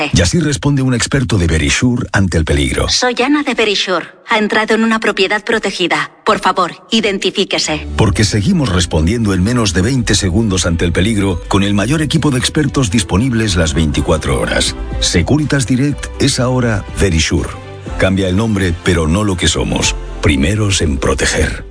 Y así responde un experto de Verisure ante el peligro. Soy Ana de Verisure. Ha entrado en una propiedad protegida. Por favor, identifíquese. Porque seguimos respondiendo en menos de 20 segundos ante el peligro con el mayor equipo de expertos disponibles las 24 horas. Securitas Direct es ahora Verisure. Cambia el nombre, pero no lo que somos. Primeros en proteger.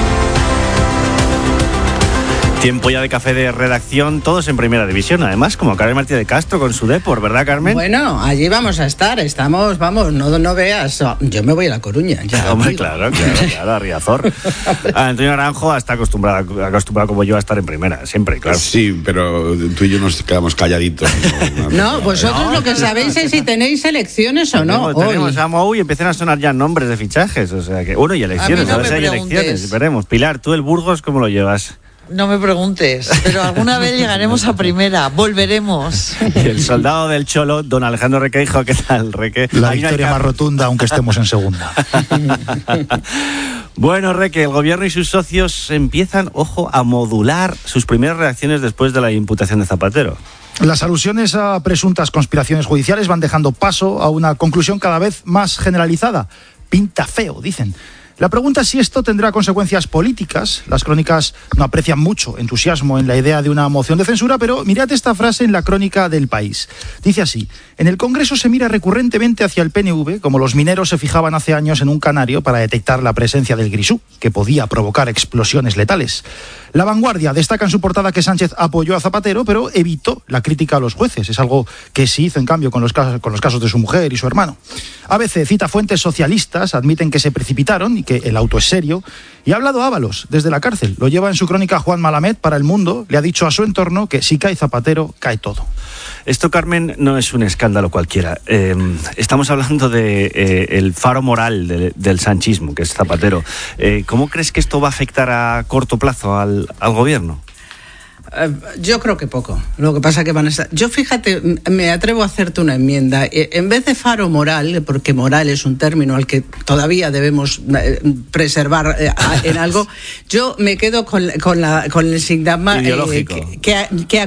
Tiempo ya de café de redacción, todos en primera división, además, como Carmen Martí de Castro con su Depor, ¿verdad, Carmen? Bueno, allí vamos a estar, no veas, yo me voy a La Coruña. Ya, hombre, claro, a Riazor. Antonio Naranjo está acostumbrado como yo a estar en primera, siempre, claro. Sí, pero tú y yo nos quedamos calladitos. No, vosotros lo que sabéis es si tenéis elecciones o no. Tenemos a Mou y empiezan a sonar ya nombres de fichajes, o sea que, bueno, y elecciones, a ver si hay elecciones, veremos. Pilar, tú el Burgos, ¿cómo lo llevas? No me preguntes, pero alguna vez llegaremos a primera, volveremos. Y el soldado del Cholo, don Alejandro Requeijo, ¿qué tal, Reque? La victoria más rotunda, aunque estemos en segunda. Bueno, Reque, el gobierno y sus socios empiezan, ojo, a modular sus primeras reacciones después de la imputación de Zapatero. Las alusiones a presuntas conspiraciones judiciales van dejando paso a una conclusión cada vez más generalizada. Pinta feo, dicen. La pregunta es si esto tendrá consecuencias políticas. Las crónicas no aprecian mucho entusiasmo en la idea de una moción de censura, pero mirad esta frase en la crónica del País. Dice así: en el Congreso se mira recurrentemente hacia el PNV, como los mineros se fijaban hace años en un canario para detectar la presencia del grisú, que podía provocar explosiones letales. La Vanguardia destaca en su portada que Sánchez apoyó a Zapatero, pero evitó la crítica a los jueces. Es algo que sí hizo, en cambio, con los casos de su mujer y su hermano. ABC cita fuentes socialistas, admiten que se precipitaron y que el auto es serio. Y ha hablado Ábalos desde la cárcel. Lo lleva en su crónica Juan Malamed para El Mundo. Le ha dicho a su entorno que si cae Zapatero, cae todo. Esto, Carmen, no es un escándalo cualquiera. Estamos hablando de el faro moral del sanchismo, que es Zapatero. ¿Cómo crees que esto va a afectar a corto plazo al gobierno? Yo creo que poco. Lo que pasa que van a estar... Yo, fíjate, me atrevo a hacerte una enmienda. En vez de faro moral, porque moral es un término al que todavía debemos preservar en algo, yo me quedo con el sintagma que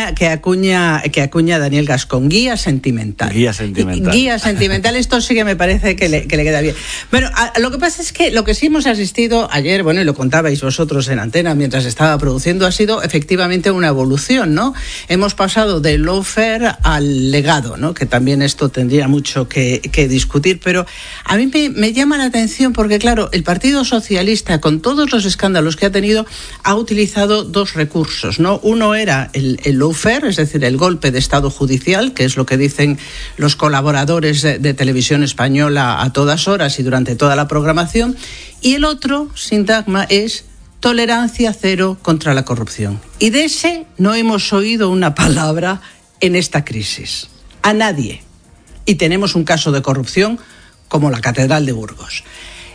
acuña Daniel Gascón: guía sentimental. Guía sentimental. Guía sentimental. Esto sí que me parece que le queda bien. Bueno, lo que pasa es que lo que sí hemos asistido ayer, bueno, y lo contabais vosotros en antena mientras estaba produciendo, ha sido efectivamente una evolución, ¿no? Hemos pasado del lawfare al legado, ¿no? Que también esto tendría mucho que discutir, pero a mí me llama la atención porque, claro, el Partido Socialista, con todos los escándalos que ha tenido, ha utilizado dos recursos, ¿no? Uno era el lawfare, es decir, el golpe de Estado judicial, que es lo que dicen los colaboradores de Televisión Española a todas horas y durante toda la programación, y el otro sintagma es tolerancia cero contra la corrupción. Y de ese no hemos oído una palabra en esta crisis. A nadie. Y tenemos un caso de corrupción como la Catedral de Burgos.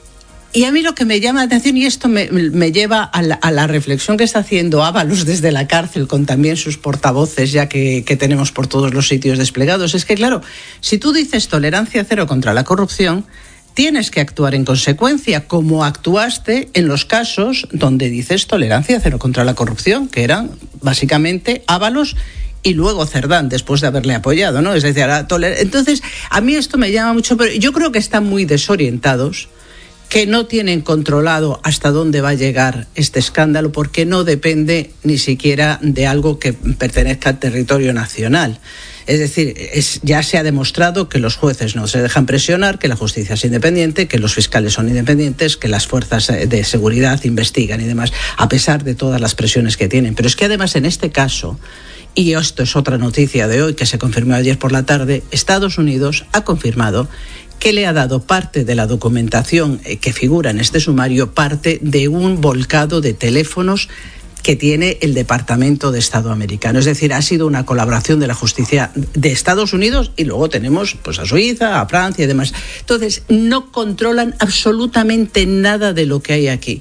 Y a mí lo que me llama la atención, y esto me lleva a la reflexión que está haciendo Ábalos desde la cárcel, con también sus portavoces ya que tenemos por todos los sitios desplegados, es que, claro, si tú dices tolerancia cero contra la corrupción, tienes que actuar en consecuencia, como actuaste en los casos donde dices tolerancia cero contra la corrupción, que eran básicamente Ábalos y luego Cerdán, después de haberle apoyado, ¿no? Es decir, entonces, a mí esto me llama mucho, pero yo creo que están muy desorientados, que no tienen controlado hasta dónde va a llegar este escándalo, porque no depende ni siquiera de algo que pertenezca al territorio nacional. Es decir, ya se ha demostrado que los jueces no se dejan presionar, que la justicia es independiente, que los fiscales son independientes, que las fuerzas de seguridad investigan y demás, a pesar de todas las presiones que tienen. Pero es que además en este caso, y esto es otra noticia de hoy que se confirmó ayer por la tarde, Estados Unidos ha confirmado que le ha dado parte de la documentación que figura en este sumario, parte de un volcado de teléfonos que tiene el Departamento de Estado americano. Es decir, ha sido una colaboración de la justicia de Estados Unidos y luego tenemos pues a Suiza, a Francia y demás. Entonces, no controlan absolutamente nada de lo que hay aquí.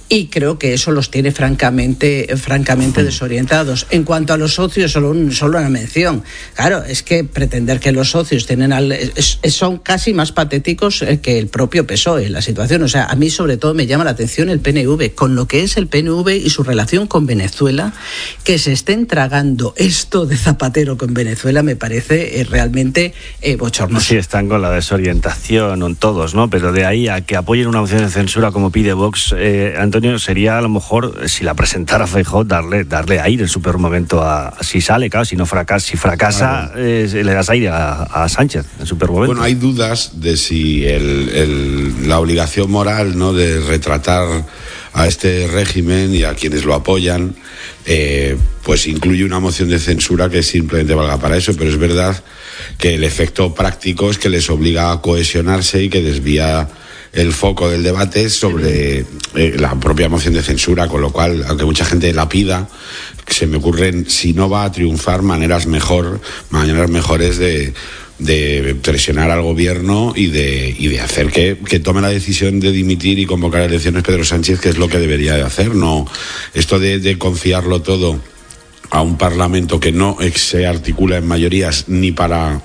y creo que eso los tiene francamente desorientados. En cuanto a los socios, solo una mención. Claro, es que pretender que los socios son casi más patéticos que el propio PSOE en la situación. O sea, a mí sobre todo me llama la atención el PNV, con lo que es el PNV y su relación con Venezuela, que se estén tragando esto de Zapatero con Venezuela me parece realmente bochornoso. Sí, están con la desorientación todos, ¿no? Pero de ahí a que apoyen una moción de censura como pide Vox, Antonio, sería a lo mejor, si la presentara Feijóo, darle aire en su peor momento si sale, claro, si fracasa, claro. Le das aire a Sánchez en su peor momento. Bueno, hay dudas de si la obligación moral, ¿no?, de retratar a este régimen y a quienes lo apoyan, pues incluye una moción de censura que simplemente valga para eso, pero es verdad que el efecto práctico es que les obliga a cohesionarse y que desvía el foco del debate sobre la propia moción de censura, con lo cual, aunque mucha gente la pida, se me ocurren, si no va a triunfar, maneras mejores de presionar al gobierno y de hacer que tome la decisión de dimitir y convocar elecciones Pedro Sánchez, que es lo que debería de hacer. No, esto de confiarlo todo a un parlamento que no se articula en mayorías ni para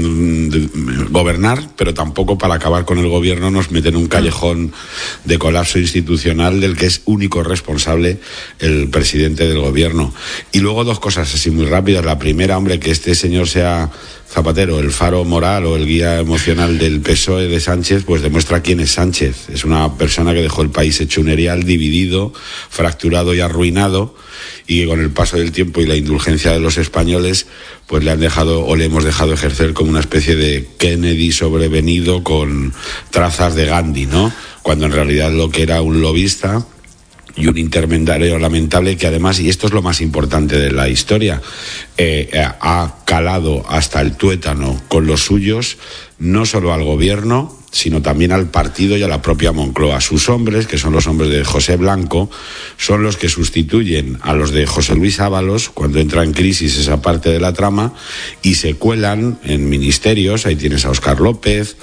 gobernar, pero tampoco para acabar con el gobierno, nos mete en un callejón de colapso institucional del que es único responsable el presidente del gobierno. Y luego dos cosas así muy rápidas. La primera, hombre, que este señor sea Zapatero el faro moral o el guía emocional del PSOE de Sánchez, pues demuestra quién es Sánchez. Es una persona que dejó el país hecho un erial, dividido, fracturado y arruinado, y que con el paso del tiempo y la indulgencia de los españoles, pues le hemos dejado ejercer como una especie de Kennedy sobrevenido con trazas de Gandhi, ¿no? Cuando en realidad lo que era un lobista y un intermediario lamentable, que además, y esto es lo más importante de la historia, ha calado hasta el tuétano con los suyos, no solo al gobierno, sino también al partido y a la propia Moncloa. Sus hombres, que son los hombres de José Blanco, son los que sustituyen a los de José Luis Ábalos cuando entra en crisis esa parte de la trama, y se cuelan en ministerios. Ahí tienes a Óscar López,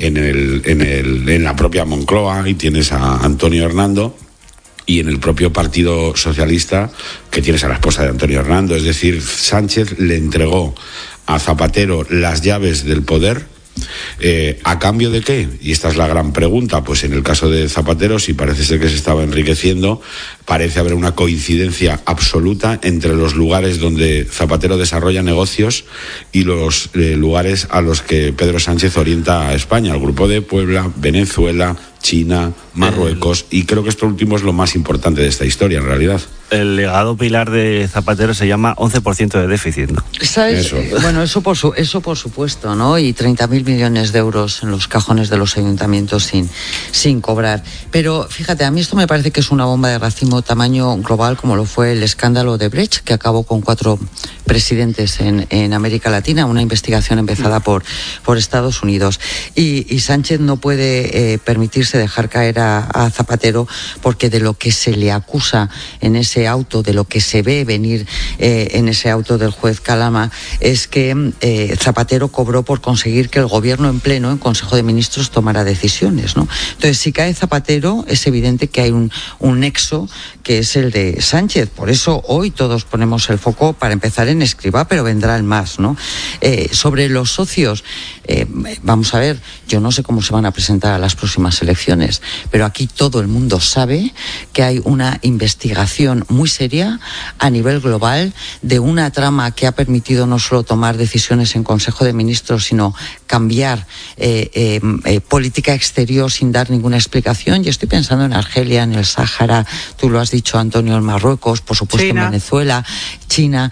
en la propia Moncloa, ahí tienes a Antonio Hernando, y en el propio Partido Socialista, que tienes a la esposa de Antonio Hernando. Es decir, Sánchez le entregó a Zapatero las llaves del poder, ¿a cambio de qué? Y esta es la gran pregunta. Pues en el caso de Zapatero, si parece ser que se estaba enriqueciendo, parece haber una coincidencia absoluta entre los lugares donde Zapatero desarrolla negocios y los lugares a los que Pedro Sánchez orienta a España: el Grupo de Puebla, Venezuela, China, Marruecos, y creo que esto último es lo más importante de esta historia, en realidad. El legado pilar de Zapatero se llama 11% de déficit, ¿no? ¿Sabes? Eso. Bueno, eso por supuesto, ¿no? Y 30.000 millones de euros en los cajones de los ayuntamientos sin cobrar. Pero fíjate, a mí esto me parece que es una bomba de racimo tamaño global, como lo fue el escándalo de Brecht, que acabó con 4 presidentes en América Latina, una investigación empezada por Estados Unidos. Y Sánchez no puede permitirse dejar caer a Zapatero, porque de lo que se le acusa en ese auto, de lo que se ve venir en ese auto del juez Calama, es que Zapatero cobró por conseguir que el gobierno en pleno, en Consejo de Ministros, tomara decisiones, ¿no? Entonces, si cae Zapatero, es evidente que hay un nexo que es el de Sánchez. Por eso hoy todos ponemos el foco, para empezar, en Escrivá, pero vendrán más, ¿no? Sobre los socios, vamos a ver, yo no sé cómo se van a presentar a las próximas elecciones, pero aquí todo el mundo sabe que hay una investigación muy seria a nivel global de una trama que ha permitido no solo tomar decisiones en Consejo de Ministros, sino cambiar política exterior sin dar ninguna explicación. Y estoy pensando en Argelia, en el Sáhara, tú lo has dicho, Antonio, en Marruecos, por supuesto China. En Venezuela, China,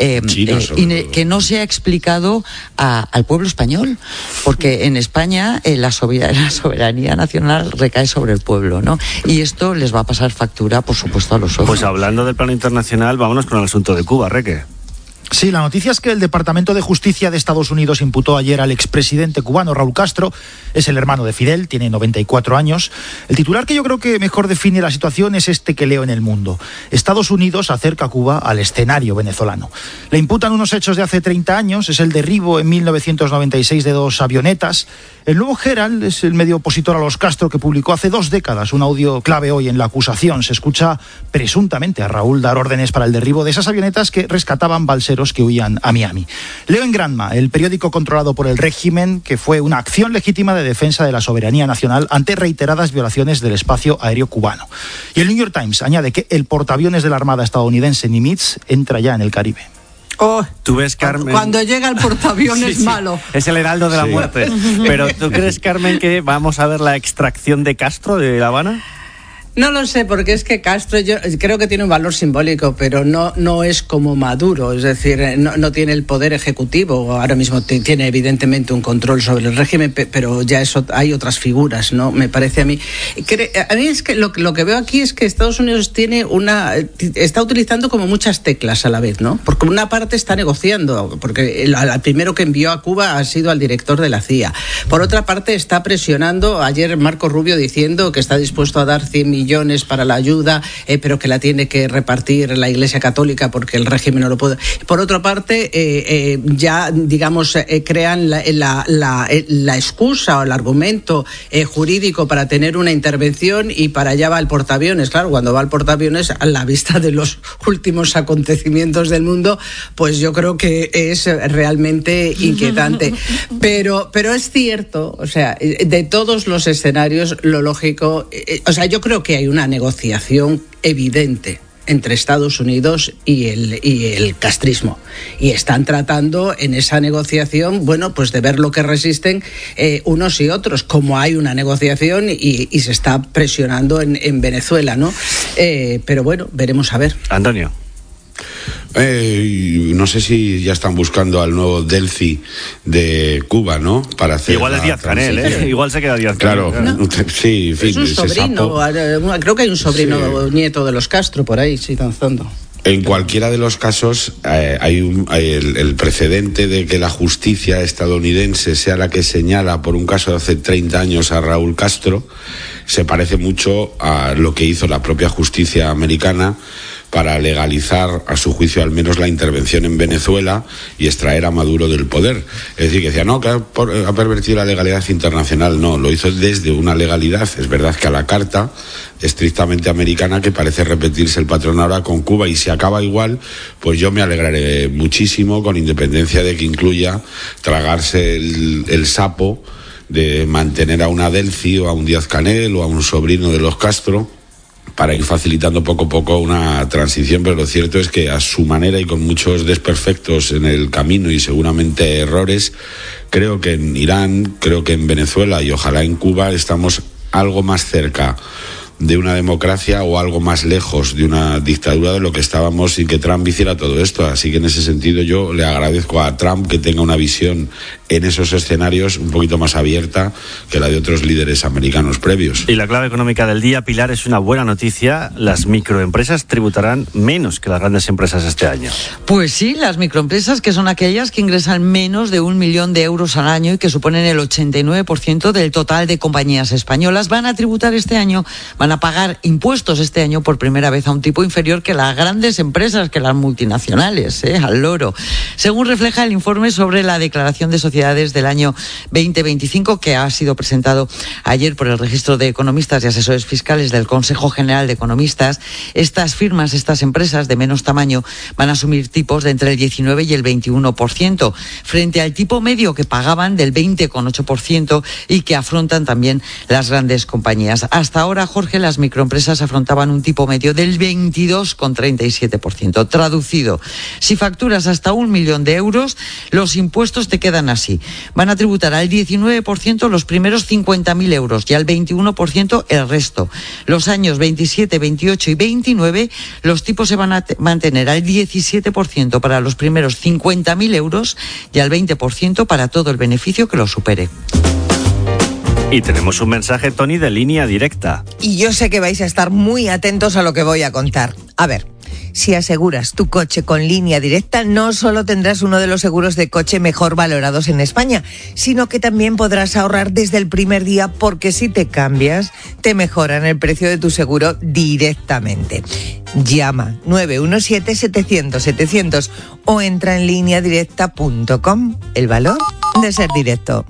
que no se ha explicado al pueblo español, porque en España la soberanía nacional recae sobre el pueblo, ¿no? Y esto les va a pasar factura, por supuesto, a los socios. Pues hablando del plano internacional, vámonos con el asunto de Cuba, Reque. Sí, la noticia es que el Departamento de Justicia de Estados Unidos imputó ayer al expresidente cubano Raúl Castro. Es el hermano de Fidel, tiene 94 años. El titular que yo creo que mejor define la situación es este que leo en El Mundo. Estados Unidos acerca a Cuba al escenario venezolano. Le imputan unos hechos de hace 30 años, es el derribo en 1996 de 2 avionetas. El nuevo Herald es el medio opositor a los Castro que publicó hace 2 décadas un audio clave hoy en la acusación. Se escucha presuntamente a Raúl dar órdenes para el derribo de esas avionetas que rescataban balseros que huían a Miami. Leo en Granma, el periódico controlado por el régimen, que fue una acción legítima de defensa de la soberanía nacional ante reiteradas violaciones del espacio aéreo cubano. Y el New York Times añade que el portaaviones de la Armada estadounidense Nimitz entra ya en el Caribe. Oh, ¿Tú ves, Carmen? Cuando llega el portaaviones malo. Es el heraldo de la muerte. Pero ¿tú crees, Carmen, que vamos a ver la extracción de Castro de La Habana? No lo sé, porque es que Castro yo creo que tiene un valor simbólico, pero no es como Maduro, es decir, no tiene el poder ejecutivo. Ahora mismo tiene evidentemente un control sobre el régimen, pero ya eso hay otras figuras, ¿no? Me parece a mí. A mí es que lo que veo aquí es que Estados Unidos está utilizando como muchas teclas a la vez, ¿no? Porque una parte está negociando, porque el primero que envió a Cuba ha sido al director de la CIA. Por otra parte está presionando, ayer Marco Rubio diciendo que está dispuesto a dar 100 millones para la ayuda, pero que la tiene que repartir la Iglesia Católica porque el régimen no lo puede. Por otra parte, ya, digamos, crean la excusa o el argumento jurídico para tener una intervención y para allá va el portaaviones. Claro, cuando va el portaaviones, a la vista de los últimos acontecimientos del mundo, pues yo creo que es realmente inquietante. Pero es cierto, o sea, de todos los escenarios, lo lógico, o sea, yo creo que hay una negociación evidente entre Estados Unidos y el castrismo. Y están tratando en esa negociación, bueno, pues de ver lo que resisten unos y otros, como hay una negociación y se está presionando en Venezuela, ¿no? Pero bueno, veremos a ver. Antonio. No sé si ya están buscando al nuevo Delcy de Cuba, ¿no? Para hacer igual es Díaz-Canel, igual se queda Díaz-Canel. Claro, no. Sí, en fin, es un sobrino, creo que hay un sobrino nieto de los Castro por ahí, sí, danzando. En cualquiera de los casos hay el precedente de que la justicia estadounidense sea la que señala por un caso de hace 30 años a Raúl Castro. Se parece mucho a lo que hizo la propia justicia americana para legalizar, a su juicio, al menos la intervención en Venezuela y extraer a Maduro del poder. Es decir, que decía, no, que ha pervertido la legalidad internacional. No, lo hizo desde una legalidad, es verdad que a la carta, estrictamente americana, que parece repetirse el patrón ahora con Cuba, y si acaba igual, pues yo me alegraré muchísimo, con independencia de que incluya tragarse el sapo de mantener a una Delcy o a un Díaz-Canel o a un sobrino de los Castro, para ir facilitando poco a poco una transición. Pero lo cierto es que a su manera y con muchos desperfectos en el camino y seguramente errores, creo que en Irán, creo que en Venezuela y ojalá en Cuba estamos algo más cerca de una democracia o algo más lejos de una dictadura de lo que estábamos sin que Trump hiciera todo esto. Así que en ese sentido yo le agradezco a Trump que tenga una visión en esos escenarios un poquito más abierta que la de otros líderes americanos previos. Y la clave económica del día, Pilar, es una buena noticia. Las microempresas tributarán menos que las grandes empresas este año. Pues sí, las microempresas, que son aquellas que ingresan menos de 1 millón de euros al año y que suponen el 89% del total de compañías españolas, van a tributar este año, van a pagar impuestos este año por primera vez a un tipo inferior que las grandes empresas, que las multinacionales, al loro. Según refleja el informe sobre la declaración de sociedades del año 2025, que ha sido presentado ayer por el Registro de Economistas y Asesores Fiscales del Consejo General de Economistas, estas firmas, estas empresas de menos tamaño, van a asumir tipos de entre el 19 y el 21%, frente al tipo medio que pagaban del 20,8% y que afrontan también las grandes compañías. Hasta ahora, Jorge, las microempresas afrontaban un tipo medio del 22,37%. Traducido, si facturas hasta 1 millón de euros, los impuestos te quedan así. Van a tributar al 19% los primeros 50.000 euros y al 21% el resto. Los años 27, 28 y 29, los tipos se van a mantener al 17% para los primeros 50.000 euros y al 20% para todo el beneficio que lo supere. Y tenemos un mensaje, Tony, de línea directa. Y yo sé que vais a estar muy atentos a lo que voy a contar. A ver, Si aseguras tu coche con Línea Directa, no solo tendrás uno de los seguros de coche mejor valorados en España, sino que también podrás ahorrar desde el primer día, porque si te cambias, te mejoran el precio de tu seguro directamente. Llama 917-700-700 o entra en lineadirecta.com. El valor de ser directo.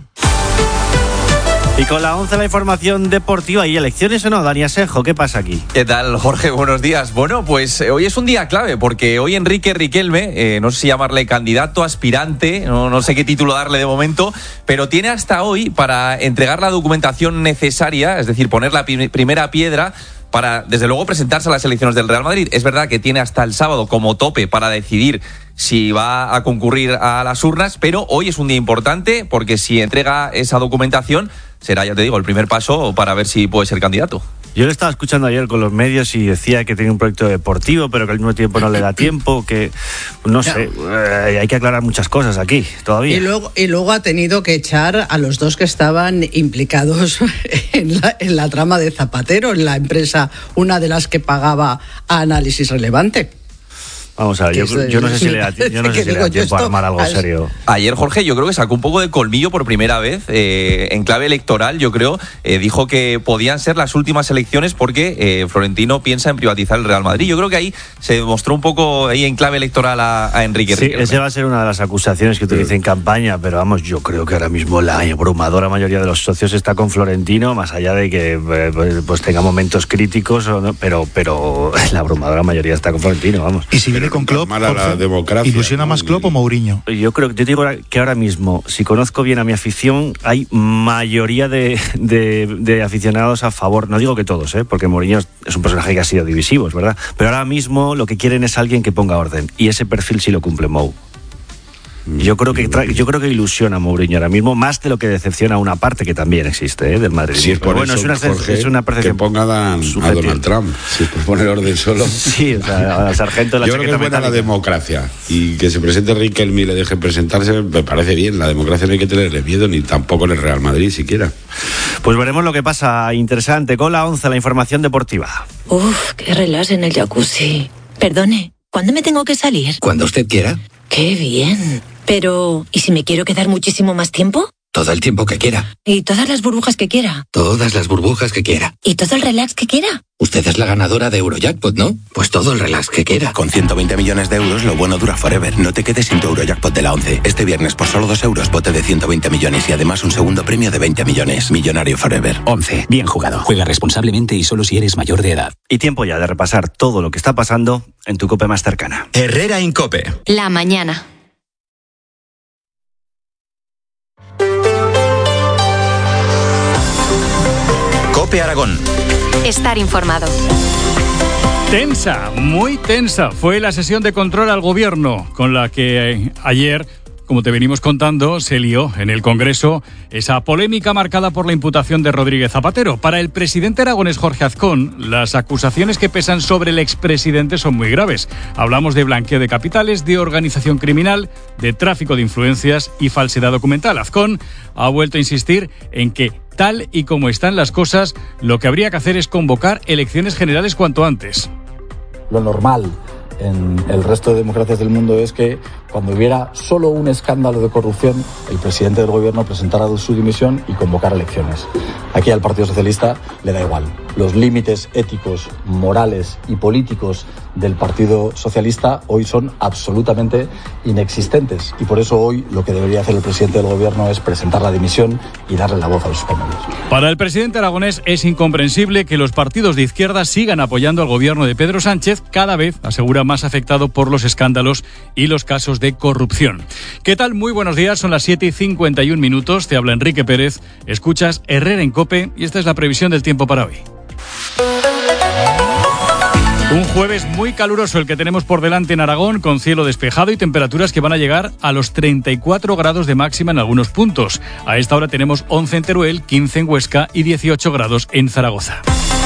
Y con la 11 la información deportiva. ¿Y elecciones o no, Dani Asenjo? ¿Qué pasa aquí? ¿Qué tal, Jorge? Buenos días. Bueno, pues hoy es un día clave porque hoy Enrique Riquelme, no sé si llamarle candidato, aspirante, no sé qué título darle de momento, pero tiene hasta hoy para entregar la documentación necesaria, es decir, poner la primera piedra para, desde luego, presentarse a las elecciones del Real Madrid. Es verdad que tiene hasta el sábado como tope para decidir si va a concurrir a las urnas, pero hoy es un día importante porque si entrega esa documentación será, ya te digo, el primer paso para ver si puede ser candidato. Yo le estaba escuchando ayer con los medios y decía que tiene un proyecto deportivo, pero que al mismo tiempo no le da tiempo, que no sé, hay que aclarar muchas cosas aquí todavía. Y luego ha tenido que echar a los dos que estaban implicados en la trama de Zapatero, en la empresa, una de las que pagaba a Análisis Relevante. Vamos a ver, yo no sé si le da tiempo a armar algo serio. Ayer, Jorge, yo creo que sacó un poco de colmillo por primera vez, en clave electoral, yo creo. Dijo que podían ser las últimas elecciones porque Florentino piensa en privatizar el Real Madrid. Yo creo que ahí se demostró un poco ahí en clave electoral a Enrique Riquelme. Esa va a ser una de las acusaciones que utilice en campaña, pero vamos, yo creo que ahora mismo la abrumadora mayoría de los socios está con Florentino, más allá de que pues tenga momentos críticos, pero la abrumadora mayoría está con Florentino, vamos. Y si viene con Klopp, Jorge, ¿ilusiona más Klopp o Mourinho? Yo digo que ahora mismo, si conozco bien a mi afición, hay mayoría de aficionados a favor. No digo que todos, porque Mourinho es un personaje que ha sido divisivo, es verdad. Pero ahora mismo lo que quieren es alguien que ponga orden. Y ese perfil sí lo cumple Mou. Yo creo que ilusiona a Mourinho ahora mismo, más de lo que decepciona a una parte que también existe del Madrid. Sí, es por bueno, eso, es una percepción que ponga a Donald Trump, si por poner orden solo. Sí, o sea, al sargento la Yo creo que es buena la democracia, y que se presente Riquelme y le deje presentarse me parece bien. La democracia no hay que tenerle miedo, ni tampoco en el Real Madrid siquiera. Pues veremos lo que pasa. Interesante. Con la 11 la información deportiva. Uf, qué relax en el jacuzzi. Perdone, ¿cuándo me tengo que salir? Cuando usted quiera. ¡Qué bien! Pero, ¿y si me quiero quedar muchísimo más tiempo? Todo el tiempo que quiera. ¿Y todas las burbujas que quiera? Todas las burbujas que quiera. ¿Y todo el relax que quiera? Usted es la ganadora de Eurojackpot, ¿no? Pues todo el relax que quiera. Con 120 millones de euros, lo bueno dura forever. No te quedes sin tu Eurojackpot de la 11. Este viernes, por solo 2 euros, bote de 120 millones y además un segundo premio de 20 millones. Millonario forever. 11. Bien jugado. Juega responsablemente y solo si eres mayor de edad. Y tiempo ya de repasar todo lo que está pasando en tu COPE más cercana. Herrera Incope. La mañana. COPE Aragón. Estar informado. Tensa, muy tensa fue la sesión de control al gobierno, con la que ayer, como te venimos contando, se lió en el Congreso esa polémica marcada por la imputación de Rodríguez Zapatero. Para el presidente aragonés Jorge Azcón, las acusaciones que pesan sobre el expresidente son muy graves. Hablamos de blanqueo de capitales, de organización criminal, de tráfico de influencias y falsedad documental. Azcón ha vuelto a insistir en que, tal y como están las cosas, lo que habría que hacer es convocar elecciones generales cuanto antes. Lo normal en el resto de democracias del mundo es que cuando hubiera solo un escándalo de corrupción, el presidente del gobierno presentara su dimisión y convocara elecciones. Aquí al Partido Socialista le da igual. Los límites éticos, morales y políticos del Partido Socialista hoy son absolutamente inexistentes, y por eso hoy lo que debería hacer el presidente del gobierno es presentar la dimisión y darle la voz a los españoles. Para el presidente aragonés es incomprensible que los partidos de izquierda sigan apoyando al gobierno de Pedro Sánchez, cada vez, asegura, más afectado por los escándalos y los casos de corrupción. ¿Qué tal? Muy buenos días, son las 7:51, te habla Enrique Pérez, escuchas Herrera en COPE y esta es la previsión del tiempo para hoy. Un jueves muy caluroso el que tenemos por delante en Aragón, con cielo despejado y temperaturas que van a llegar a los 34 grados de máxima en algunos puntos. A esta hora tenemos 11 en Teruel, 15 en Huesca y 18 grados en Zaragoza.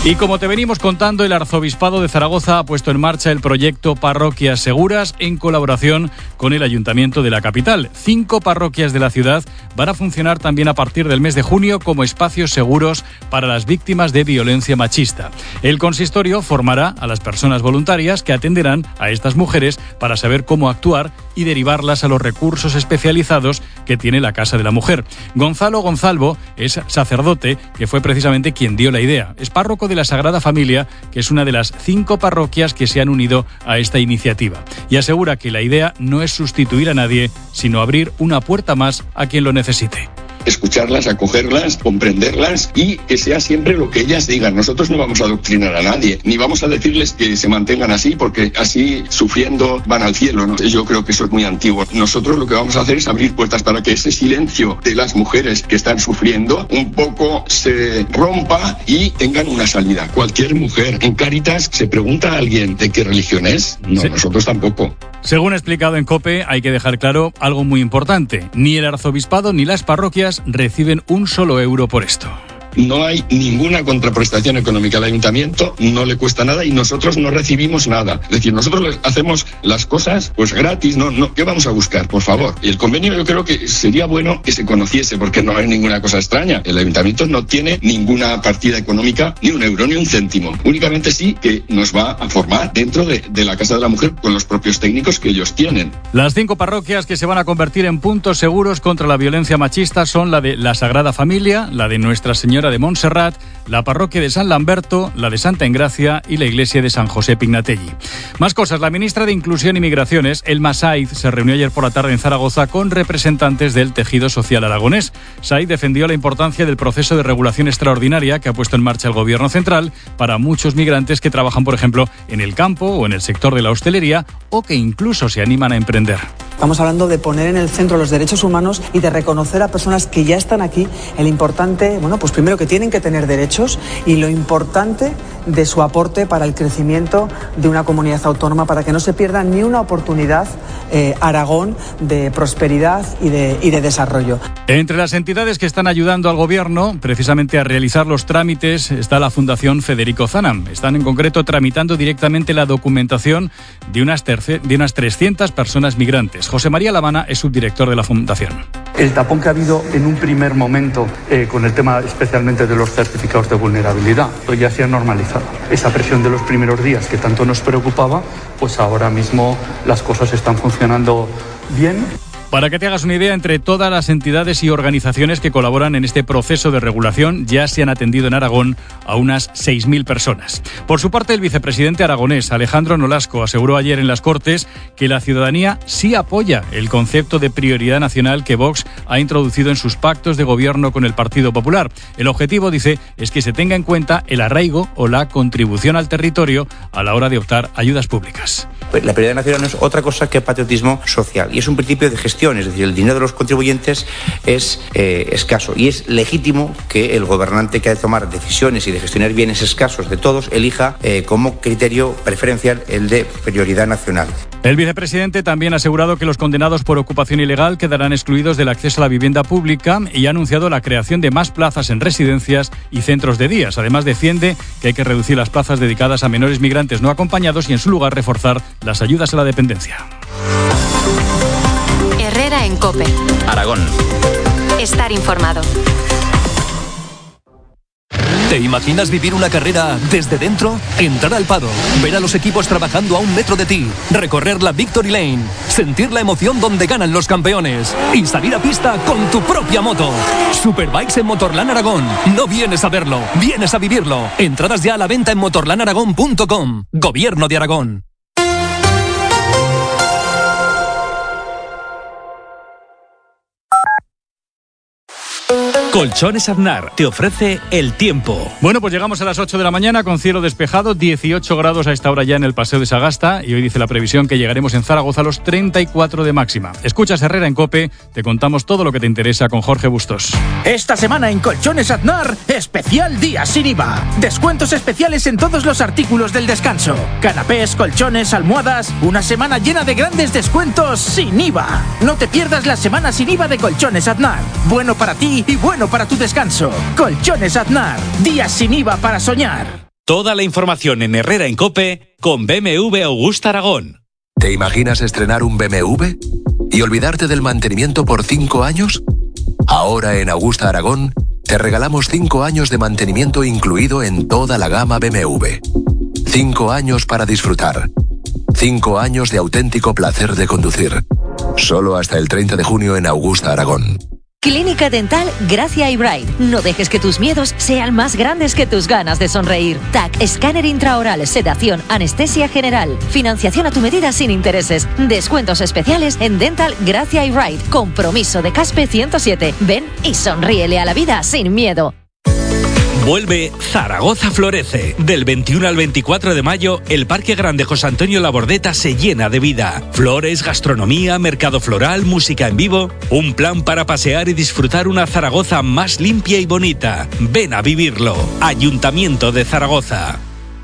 Y como te venimos contando, el Arzobispado de Zaragoza ha puesto en marcha el proyecto Parroquias Seguras en colaboración con el Ayuntamiento de la capital. 5 parroquias de la ciudad van a funcionar también a partir del mes de junio como espacios seguros para las víctimas de violencia machista. El consistorio formará a las personas voluntarias que atenderán a estas mujeres para saber cómo actuar y derivarlas a los recursos especializados que tiene la Casa de la Mujer. Gonzalo Gonzalvo es sacerdote, que fue precisamente quien dio la idea. Es párroco de la Sagrada Familia, que es una de las 5 parroquias que se han unido a esta iniciativa. Y asegura que la idea no es sustituir a nadie, sino abrir una puerta más a quien lo necesite. Escucharlas, acogerlas, comprenderlas y que sea siempre lo que ellas digan. Nosotros no vamos a adoctrinar a nadie, ni vamos a decirles que se mantengan así, porque así sufriendo van al cielo, ¿no? Yo creo que eso es muy antiguo. Nosotros lo que vamos a hacer es abrir puertas para que ese silencio de las mujeres que están sufriendo un poco se rompa y tengan una salida. Cualquier mujer en Cáritas se pregunta a alguien de qué religión es. No, sí. Nosotros tampoco. Según explicado en COPE, hay que dejar claro algo muy importante. Ni el arzobispado ni las parroquias reciben un solo euro por esto. No hay ninguna contraprestación económica al ayuntamiento, no le cuesta nada y nosotros no recibimos nada. Es decir, nosotros hacemos las cosas pues gratis, no, ¿qué vamos a buscar? Por favor. Y el convenio yo creo que sería bueno que se conociese porque no hay ninguna cosa extraña. El ayuntamiento no tiene ninguna partida económica, ni un euro, ni un céntimo. Únicamente sí que nos va a formar dentro de la Casa de la Mujer con los propios técnicos que ellos tienen. Las 5 parroquias que se van a convertir en puntos seguros contra la violencia machista son la de la Sagrada Familia, la de Nuestra Señora de Montserrat, la parroquia de San Lamberto, la de Santa Engracia y la iglesia de San José Pignatelli. Más cosas. La ministra de Inclusión y Migraciones, Elma Saiz, se reunió ayer por la tarde en Zaragoza con representantes del tejido social aragonés. Saiz defendió la importancia del proceso de regulación extraordinaria que ha puesto en marcha el Gobierno central para muchos migrantes que trabajan, por ejemplo, en el campo o en el sector de la hostelería o que incluso se animan a emprender. Estamos hablando de poner en el centro los derechos humanos y de reconocer a personas que ya están aquí el importante, pues primero que tienen que tener derechos y lo importante de su aporte para el crecimiento de una comunidad autónoma, para que no se pierda ni una oportunidad Aragón de prosperidad y de desarrollo. Entre las entidades que están ayudando al Gobierno precisamente a realizar los trámites está la Fundación Federico Zanam. Están en concreto tramitando directamente la documentación de unas 300 personas migrantes. José María Lavana es subdirector de la Fundación. El tapón que ha habido en un primer momento con el tema especialmente de los certificados de vulnerabilidad, pues ya se ha normalizado. Esa presión de los primeros días que tanto nos preocupaba, pues ahora mismo las cosas están funcionando bien. Para que te hagas una idea, entre todas las entidades y organizaciones que colaboran en este proceso de regulación, ya se han atendido en Aragón a unas 6.000 personas. Por su parte, el vicepresidente aragonés, Alejandro Nolasco, aseguró ayer en las Cortes que la ciudadanía sí apoya el concepto de prioridad nacional que Vox ha introducido en sus pactos de gobierno con el Partido Popular. El objetivo, dice, es que se tenga en cuenta el arraigo o la contribución al territorio a la hora de optar ayudas públicas. La prioridad nacional no es otra cosa que patriotismo social y es un principio de gestión, es decir, el dinero de los contribuyentes es escaso y es legítimo que el gobernante que ha de tomar decisiones y de gestionar bienes escasos de todos elija como criterio preferencial el de prioridad nacional. El vicepresidente también ha asegurado que los condenados por ocupación ilegal quedarán excluidos del acceso a la vivienda pública y ha anunciado la creación de más plazas en residencias y centros de días. Además, defiende que hay que reducir las plazas dedicadas a menores migrantes no acompañados y en su lugar reforzar las ayudas a la dependencia. Herrera en COPE. Aragón. Estar informado. ¿Te imaginas vivir una carrera desde dentro? Entrar al paddock, ver a los equipos trabajando a 1 metro de ti, recorrer la Victory Lane, sentir la emoción donde ganan los campeones y salir a pista con tu propia moto. Superbikes en Motorland Aragón. No vienes a verlo, vienes a vivirlo. Entradas ya a la venta en motorlandaragón.com. Gobierno de Aragón. Colchones Aznar te ofrece el tiempo. Bueno, pues llegamos a las 8 de la mañana con cielo despejado, 18 grados a esta hora ya en el Paseo de Sagasta y hoy dice la previsión que llegaremos en Zaragoza a los 34 de máxima. Escuchas Herrera en COPE, te contamos todo lo que te interesa con Jorge Bustos. Esta semana en Colchones Aznar, especial día sin IVA. Descuentos especiales en todos los artículos del descanso. Canapés, colchones, almohadas, una semana llena de grandes descuentos sin IVA. No te pierdas la semana sin IVA de Colchones Aznar. Bueno para ti y bueno para tu descanso. Colchones Aznar. Días sin IVA para soñar. Toda la información en Herrera en COPE con BMW Augusta Aragón. ¿Te imaginas estrenar un BMW y olvidarte del mantenimiento por 5 años? Ahora en Augusta Aragón te regalamos 5 años de mantenimiento incluido en toda la gama BMW. 5 años para disfrutar. 5 años de auténtico placer de conducir. Solo hasta el 30 de junio en Augusta Aragón. Clínica Dental Gracia Eyebright. No dejes que tus miedos sean más grandes que tus ganas de sonreír. TAC, escáner intraoral, sedación, anestesia general. Financiación a tu medida sin intereses. Descuentos especiales en Dental Gracia Eyebright. Compromiso de Caspe 107. Ven y sonríele a la vida sin miedo. Vuelve Zaragoza Florece. Del 21 al 24 de mayo, el Parque Grande José Antonio Labordeta se llena de vida. Flores, gastronomía, mercado floral, música en vivo. Un plan para pasear y disfrutar una Zaragoza más limpia y bonita. Ven a vivirlo. Ayuntamiento de Zaragoza.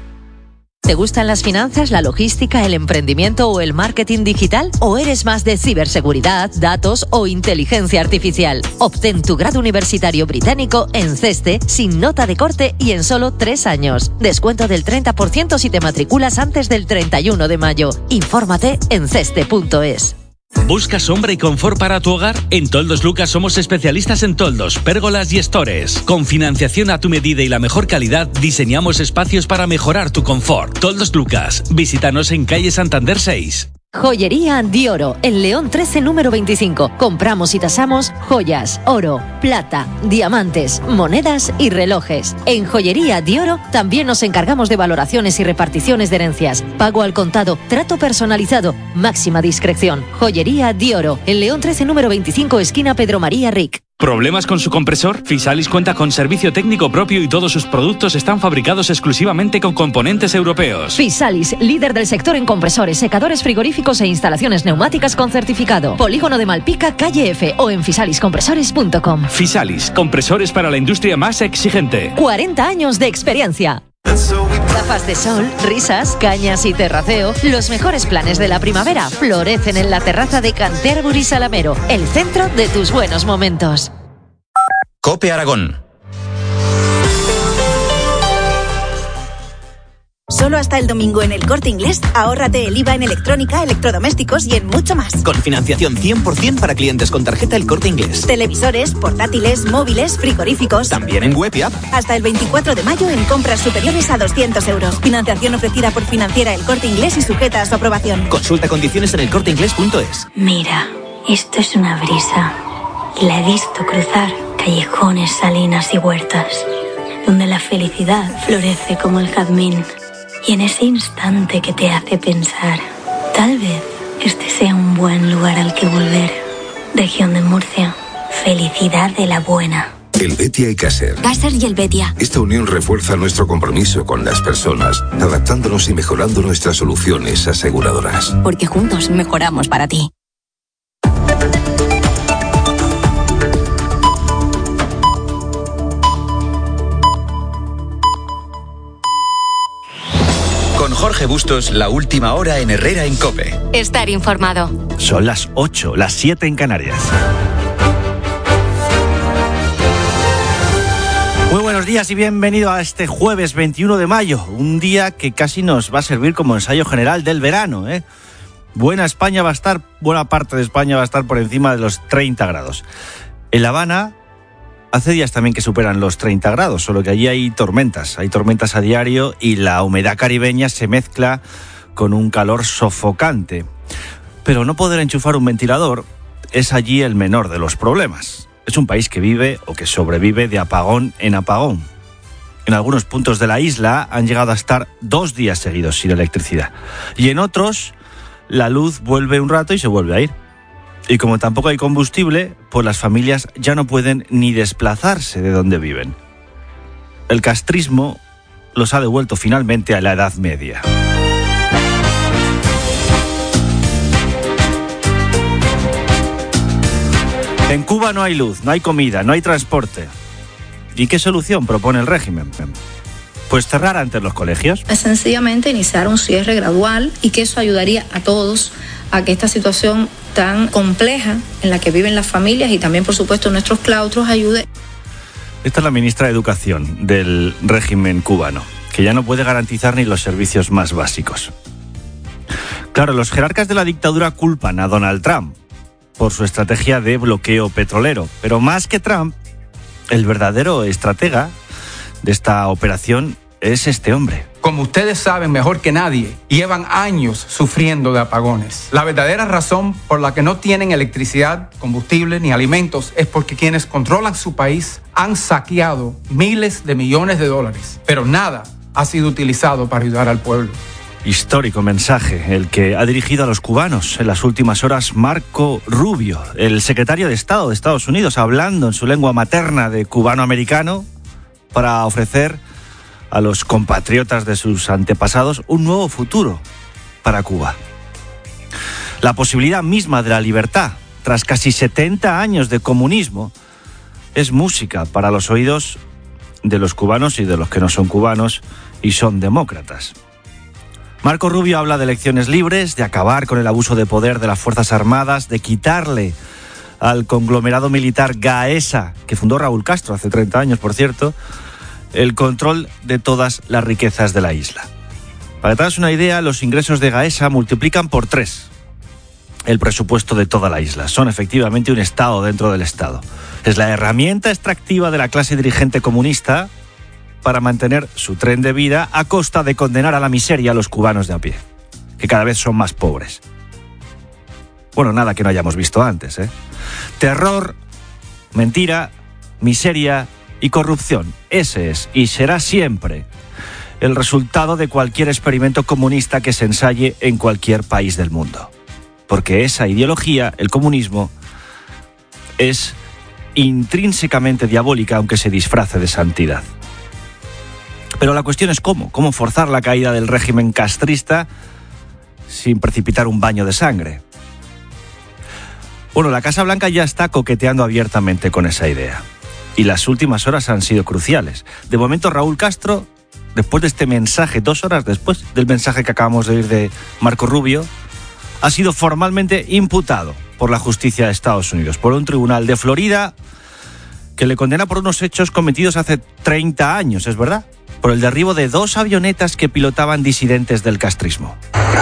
¿Te gustan las finanzas, la logística, el emprendimiento o el marketing digital? ¿O eres más de ciberseguridad, datos o inteligencia artificial? Obtén tu grado universitario británico en CESTE sin nota de corte y en solo 3 años. Descuento del 30% si te matriculas antes del 31 de mayo. Infórmate en ceste.es. ¿Buscas sombra y confort para tu hogar? En Toldos Lucas somos especialistas en toldos, pérgolas y estores. Con financiación a tu medida y la mejor calidad, diseñamos espacios para mejorar tu confort. Toldos Lucas. Visítanos en calle Santander 6. Joyería Dioro, en León 13, número 25. Compramos y tasamos joyas, oro, plata, diamantes, monedas y relojes. En Joyería Dioro también nos encargamos de valoraciones y reparticiones de herencias. Pago al contado, trato personalizado, máxima discreción. Joyería Dioro, en León 13, número 25, esquina Pedro María Ric. ¿Problemas con su compresor? Fisalis cuenta con servicio técnico propio y todos sus productos están fabricados exclusivamente con componentes europeos. Fisalis, líder del sector en compresores, secadores frigoríficos e instalaciones neumáticas con certificado. Polígono de Malpica, calle F o en fisaliscompresores.com. Fisalis, compresores para la industria más exigente. 40 años de experiencia. Gafas de sol, risas, cañas y terraceo. Los mejores planes de la primavera florecen en la terraza de Canterbury Salamero, el centro de tus buenos momentos. COPE Aragón. Solo hasta el domingo en El Corte Inglés, ahórrate el IVA en electrónica, electrodomésticos y en mucho más. Con financiación 100% para clientes con tarjeta El Corte Inglés. Televisores, portátiles, móviles, frigoríficos. También en web y app. Hasta el 24 de mayo en compras superiores a 200 euros. Financiación ofrecida por Financiera El Corte Inglés y sujeta a su aprobación. Consulta condiciones en elcorteinglés.es. Mira, esto es una brisa. Y la he visto cruzar callejones, salinas y huertas, donde la felicidad florece como el jazmín. Y en ese instante que te hace pensar, tal vez este sea un buen lugar al que volver. Región de Murcia, felicidad de la buena. Helvetia y Caser. Caser y Helvetia. Esta unión refuerza nuestro compromiso con las personas, adaptándonos y mejorando nuestras soluciones aseguradoras. Porque juntos mejoramos para ti. Con Jorge Bustos, la última hora en Herrera en COPE. Estar informado. Son las 8, las 7 en Canarias. Muy buenos días y bienvenido a este jueves 21 de mayo, un día que casi nos va a servir como ensayo general del verano, ¿eh? Buena parte de España va a estar por encima de los 30 grados. En La Habana hace días también que superan los 30 grados, solo que allí hay tormentas a diario y la humedad caribeña se mezcla con un calor sofocante. Pero no poder enchufar un ventilador es allí el menor de los problemas. Es un país que vive o que sobrevive de apagón en apagón. En algunos puntos de la isla han llegado a estar 2 días seguidos sin electricidad. Y en otros, la luz vuelve un rato y se vuelve a ir. Y como tampoco hay combustible, pues las familias ya no pueden ni desplazarse de donde viven. El castrismo los ha devuelto finalmente a la Edad Media. En Cuba no hay luz, no hay comida, no hay transporte. ¿Y qué solución propone el régimen? Pues cerrar antes los colegios. Es sencillamente iniciar un cierre gradual y que eso ayudaría a todos a que esta situación tan compleja en la que viven las familias y también, por supuesto, nuestros claustros ayude. Esta es la ministra de Educación del régimen cubano. que ya no puede garantizar ni los servicios más básicos. Claro, los jerarcas de la dictadura culpan a Donald Trump por su estrategia de bloqueo petrolero, pero más que Trump, el verdadero estratega de esta operación es este hombre. Como ustedes saben mejor que nadie, llevan años sufriendo de apagones. La verdadera razón por la que no tienen electricidad, combustible ni alimentos es porque quienes controlan su país han saqueado miles de millones de dólares, pero nada ha sido utilizado para ayudar al pueblo. Histórico mensaje el que ha dirigido a los cubanos en las últimas horas Marco Rubio, el secretario de Estado de Estados Unidos, hablando en su lengua materna de cubano-americano para ofrecer a los compatriotas de sus antepasados un nuevo futuro para Cuba. La posibilidad misma de la libertad, tras casi 70 años de comunismo, es música para los oídos de los cubanos y de los que no son cubanos y son demócratas. Marco Rubio habla de elecciones libres, de acabar con el abuso de poder de las Fuerzas Armadas, de quitarle al conglomerado militar Gaesa, que fundó Raúl Castro hace 30 años, por cierto, el control de todas las riquezas de la isla. Para que te hagas una idea, los ingresos de Gaesa multiplican por 3 el presupuesto de toda la isla. Son efectivamente un Estado dentro del Estado. Es la herramienta extractiva de la clase dirigente comunista para mantener su tren de vida a costa de condenar a la miseria a los cubanos de a pie, que cada vez son más pobres. Bueno, nada que no hayamos visto antes, ¿eh? Terror, mentira, miseria y corrupción. Ese es y será siempre el resultado de cualquier experimento comunista que se ensaye en cualquier país del mundo. Porque esa ideología, el comunismo, es intrínsecamente diabólica, aunque se disfrace de santidad. Pero la cuestión es cómo forzar la caída del régimen castrista sin precipitar un baño de sangre. Bueno, la Casa Blanca ya está coqueteando abiertamente con esa idea. Y las últimas horas han sido cruciales. De momento, Raúl Castro, después de este mensaje, 2 horas después del mensaje que acabamos de oír de Marco Rubio, ha sido formalmente imputado por la justicia de Estados Unidos, por un tribunal de Florida que le condena por unos hechos cometidos hace 30 años, ¿es verdad? Por el derribo de 2 avionetas que pilotaban disidentes del castrismo.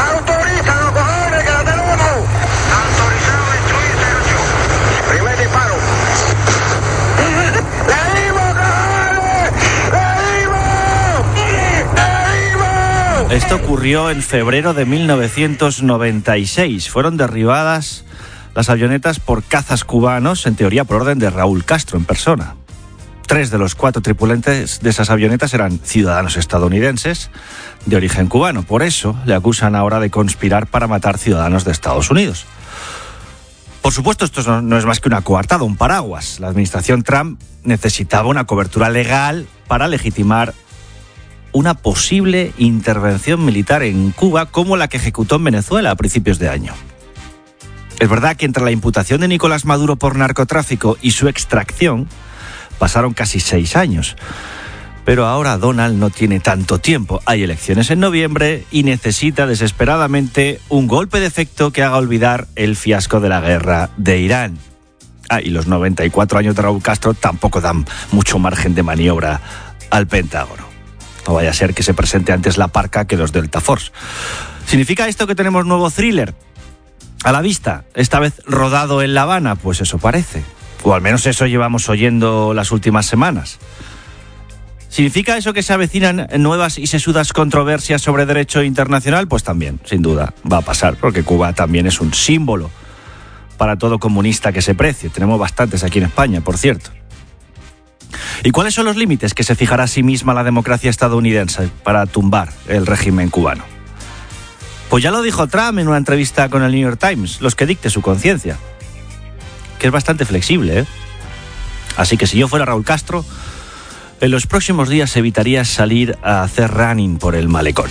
Esto ocurrió en febrero de 1996. Fueron derribadas las avionetas por cazas cubanos, en teoría por orden de Raúl Castro en persona. 3 de los 4 tripulantes de esas avionetas eran ciudadanos estadounidenses de origen cubano. Por eso le acusan ahora de conspirar para matar ciudadanos de Estados Unidos. Por supuesto, esto no es más que una coartada, un paraguas. La administración Trump necesitaba una cobertura legal para legitimar una posible intervención militar en Cuba como la que ejecutó en Venezuela a principios de año. Es verdad que entre la imputación de Nicolás Maduro por narcotráfico y su extracción pasaron casi 6 años. Pero ahora Donald no tiene tanto tiempo. Hay elecciones en noviembre y necesita desesperadamente un golpe de efecto que haga olvidar el fiasco de la guerra de Irán. Y los 94 años de Raúl Castro tampoco dan mucho margen de maniobra al Pentágono. No vaya a ser que se presente antes la parca que los Delta Force. ¿Significa esto que tenemos nuevo thriller a la vista? Esta vez rodado en La Habana, pues eso parece. O al menos eso llevamos oyendo las últimas semanas. ¿Significa eso que se avecinan nuevas y sesudas controversias sobre derecho internacional? Pues también, sin duda, va a pasar, porque Cuba también es un símbolo para todo comunista que se precie. Tenemos bastantes aquí en España, por cierto. ¿Y cuáles son los límites que se fijará a sí misma la democracia estadounidense para tumbar el régimen cubano? Pues ya lo dijo Trump en una entrevista con el New York Times, los que dicte su conciencia, que es bastante flexible, ¿eh? Así que si yo fuera Raúl Castro, en los próximos días evitaría salir a hacer running por el malecón.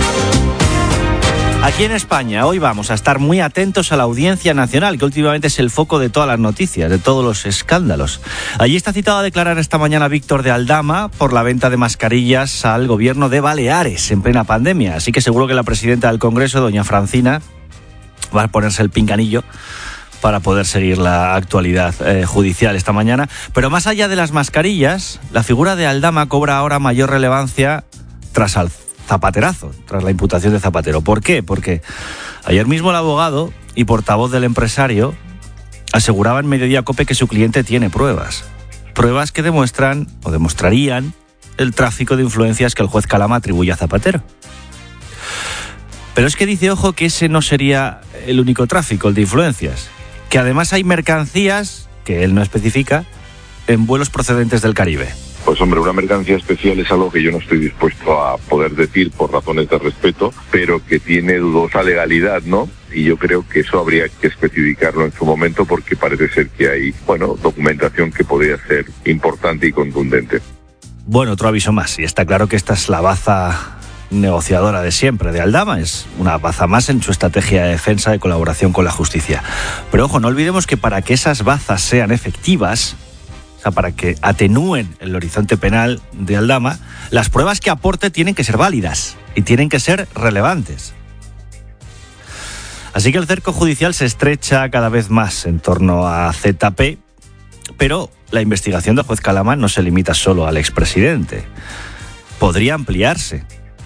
Aquí en España hoy vamos a estar muy atentos a la Audiencia Nacional, que últimamente es el foco de todas las noticias, de todos los escándalos. Allí está citado a declarar esta mañana Víctor de Aldama por la venta de mascarillas al gobierno de Baleares en plena pandemia. Así que seguro que la presidenta del Congreso, doña Francina, va a ponerse el pinganillo para poder seguir la actualidad judicial esta mañana. Pero más allá de las mascarillas, la figura de Aldama cobra ahora mayor relevancia tras al Zapaterazo, tras la imputación de Zapatero. ¿Por qué? Porque ayer mismo el abogado y portavoz del empresario aseguraba en Mediodía COPE que su cliente tiene pruebas que demuestran o demostrarían el tráfico de influencias que el juez Calama atribuye a Zapatero. Pero es que dice, ojo, que ese no sería el único tráfico, el de influencias, que además hay mercancías, que él no especifica, en vuelos procedentes del Caribe. Pues hombre, una mercancía especial es algo que yo no estoy dispuesto a poder decir por razones de respeto, pero que tiene dudosa legalidad, ¿no? Y yo creo que eso habría que especificarlo en su momento porque parece ser que hay, documentación que podría ser importante y contundente. Bueno, otro aviso más, y está claro que esta es la baza negociadora de siempre de Aldama, es una baza más en su estrategia de defensa de colaboración con la justicia. Pero ojo, no olvidemos que para que esas bazas sean efectivas, o sea, para que atenúen el horizonte penal de Aldama, las pruebas que aporte tienen que ser válidas y tienen que ser relevantes. Así que el cerco judicial se estrecha cada vez más en torno a ZP, pero la investigación del juez Calama no se limita solo al expresidente. Podría ampliarse.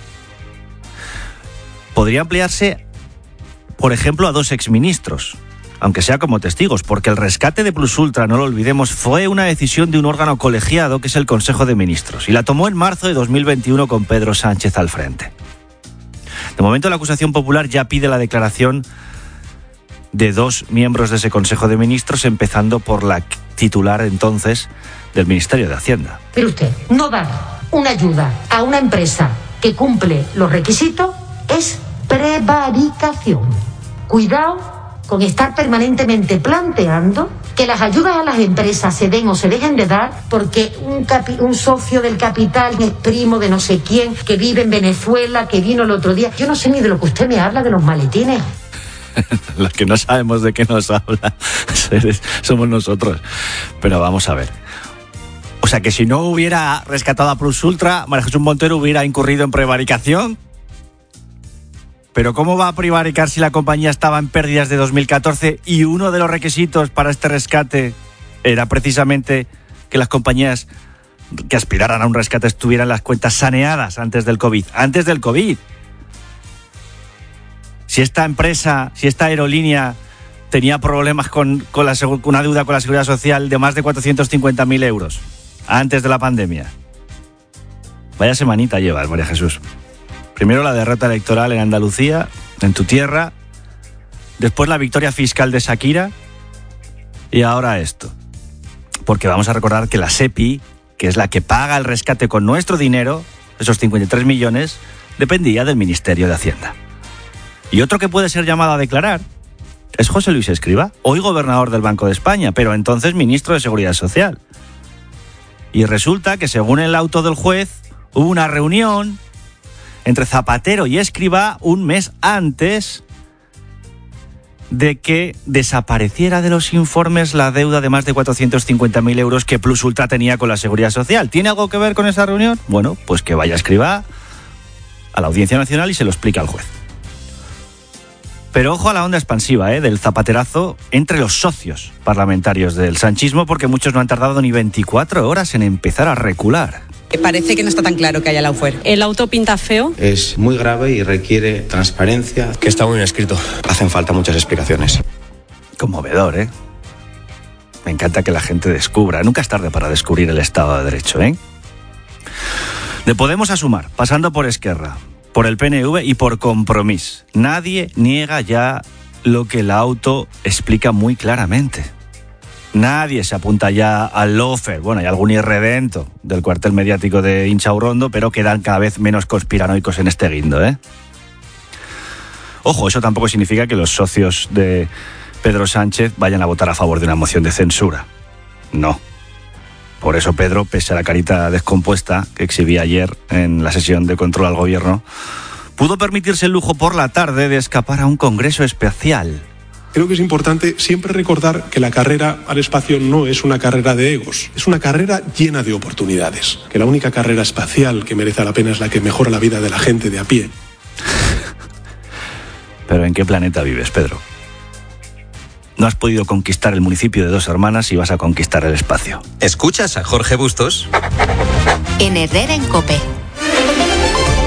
Podría ampliarse, por ejemplo, a 2 exministros, aunque sea como testigos, porque el rescate de Plus Ultra, no lo olvidemos, fue una decisión de un órgano colegiado que es el Consejo de Ministros, y la tomó en marzo de 2021 con Pedro Sánchez al frente. De momento, la acusación popular ya pide la declaración de 2 miembros de ese Consejo de Ministros, empezando por la titular entonces del Ministerio de Hacienda. Pero usted, no dar una ayuda a una empresa que cumple los requisitos es prevaricación. Cuidado con estar permanentemente planteando que las ayudas a las empresas se den o se dejen de dar porque un socio del capital es primo de no sé quién, que vive en Venezuela, que vino el otro día. Yo no sé ni de lo que usted me habla de los maletines. Los que no sabemos de qué nos habla somos nosotros. Pero vamos a ver. O sea, que si no hubiera rescatado a Plus Ultra, María Jesús Montero hubiera incurrido en prevaricación. Pero ¿cómo va a prevaricar si la compañía estaba en pérdidas de 2014 y uno de los requisitos para este rescate era precisamente que las compañías que aspiraran a un rescate estuvieran las cuentas saneadas antes del COVID? Antes del COVID. Si esta empresa, si esta aerolínea tenía problemas con una deuda con la Seguridad Social de más de 450.000 euros antes de la pandemia. Vaya semanita llevas, María Jesús. Primero la derrota electoral en Andalucía, en tu tierra, después la victoria fiscal de Shakira y ahora esto. Porque vamos a recordar que la SEPI, que es la que paga el rescate con nuestro dinero, esos 53 millones, dependía del Ministerio de Hacienda. Y otro que puede ser llamado a declarar es José Luis Escrivá, hoy gobernador del Banco de España, pero entonces ministro de Seguridad Social. Y resulta que según el auto del juez hubo una reunión entre Zapatero y Escrivá un mes antes de que desapareciera de los informes la deuda de más de 450.000 euros que Plus Ultra tenía con la Seguridad Social. ¿Tiene algo que ver con esa reunión? Bueno, pues que vaya Escrivá a la Audiencia Nacional y se lo explica al juez. Pero ojo a la onda expansiva del zapaterazo entre los socios parlamentarios del sanchismo, porque muchos no han tardado ni 24 horas en empezar a recular. Parece que no está tan claro que haya lawfare. El auto pinta feo. Es muy grave y requiere transparencia. Que está muy bien escrito. Hacen falta muchas explicaciones. Conmovedor, ¿eh? Me encanta que la gente descubra. Nunca es tarde para descubrir el Estado de Derecho, ¿eh? De Podemos a Sumar, pasando por Esquerra, por el PNV y por Compromís. Nadie niega ya lo que el auto explica muy claramente. Nadie se apunta ya al lawfare. Bueno, hay algún irredento del cuartel mediático de Inchaurrondo, pero quedan cada vez menos conspiranoicos en este guindo, ¿eh? Ojo, eso tampoco significa que los socios de Pedro Sánchez vayan a votar a favor de una moción de censura. No. Por eso Pedro, pese a la carita descompuesta que exhibía ayer en la sesión de control al gobierno, pudo permitirse el lujo por la tarde de escapar a un congreso especial. Creo que es importante siempre recordar que la carrera al espacio no es una carrera de egos, es una carrera llena de oportunidades, que la única carrera espacial que merece la pena es la que mejora la vida de la gente de a pie. ¿Pero en qué planeta vives, Pedro? No has podido conquistar el municipio de Dos Hermanas y vas a conquistar el espacio. ¿Escuchas a Jorge Bustos? En Herrera en COPE.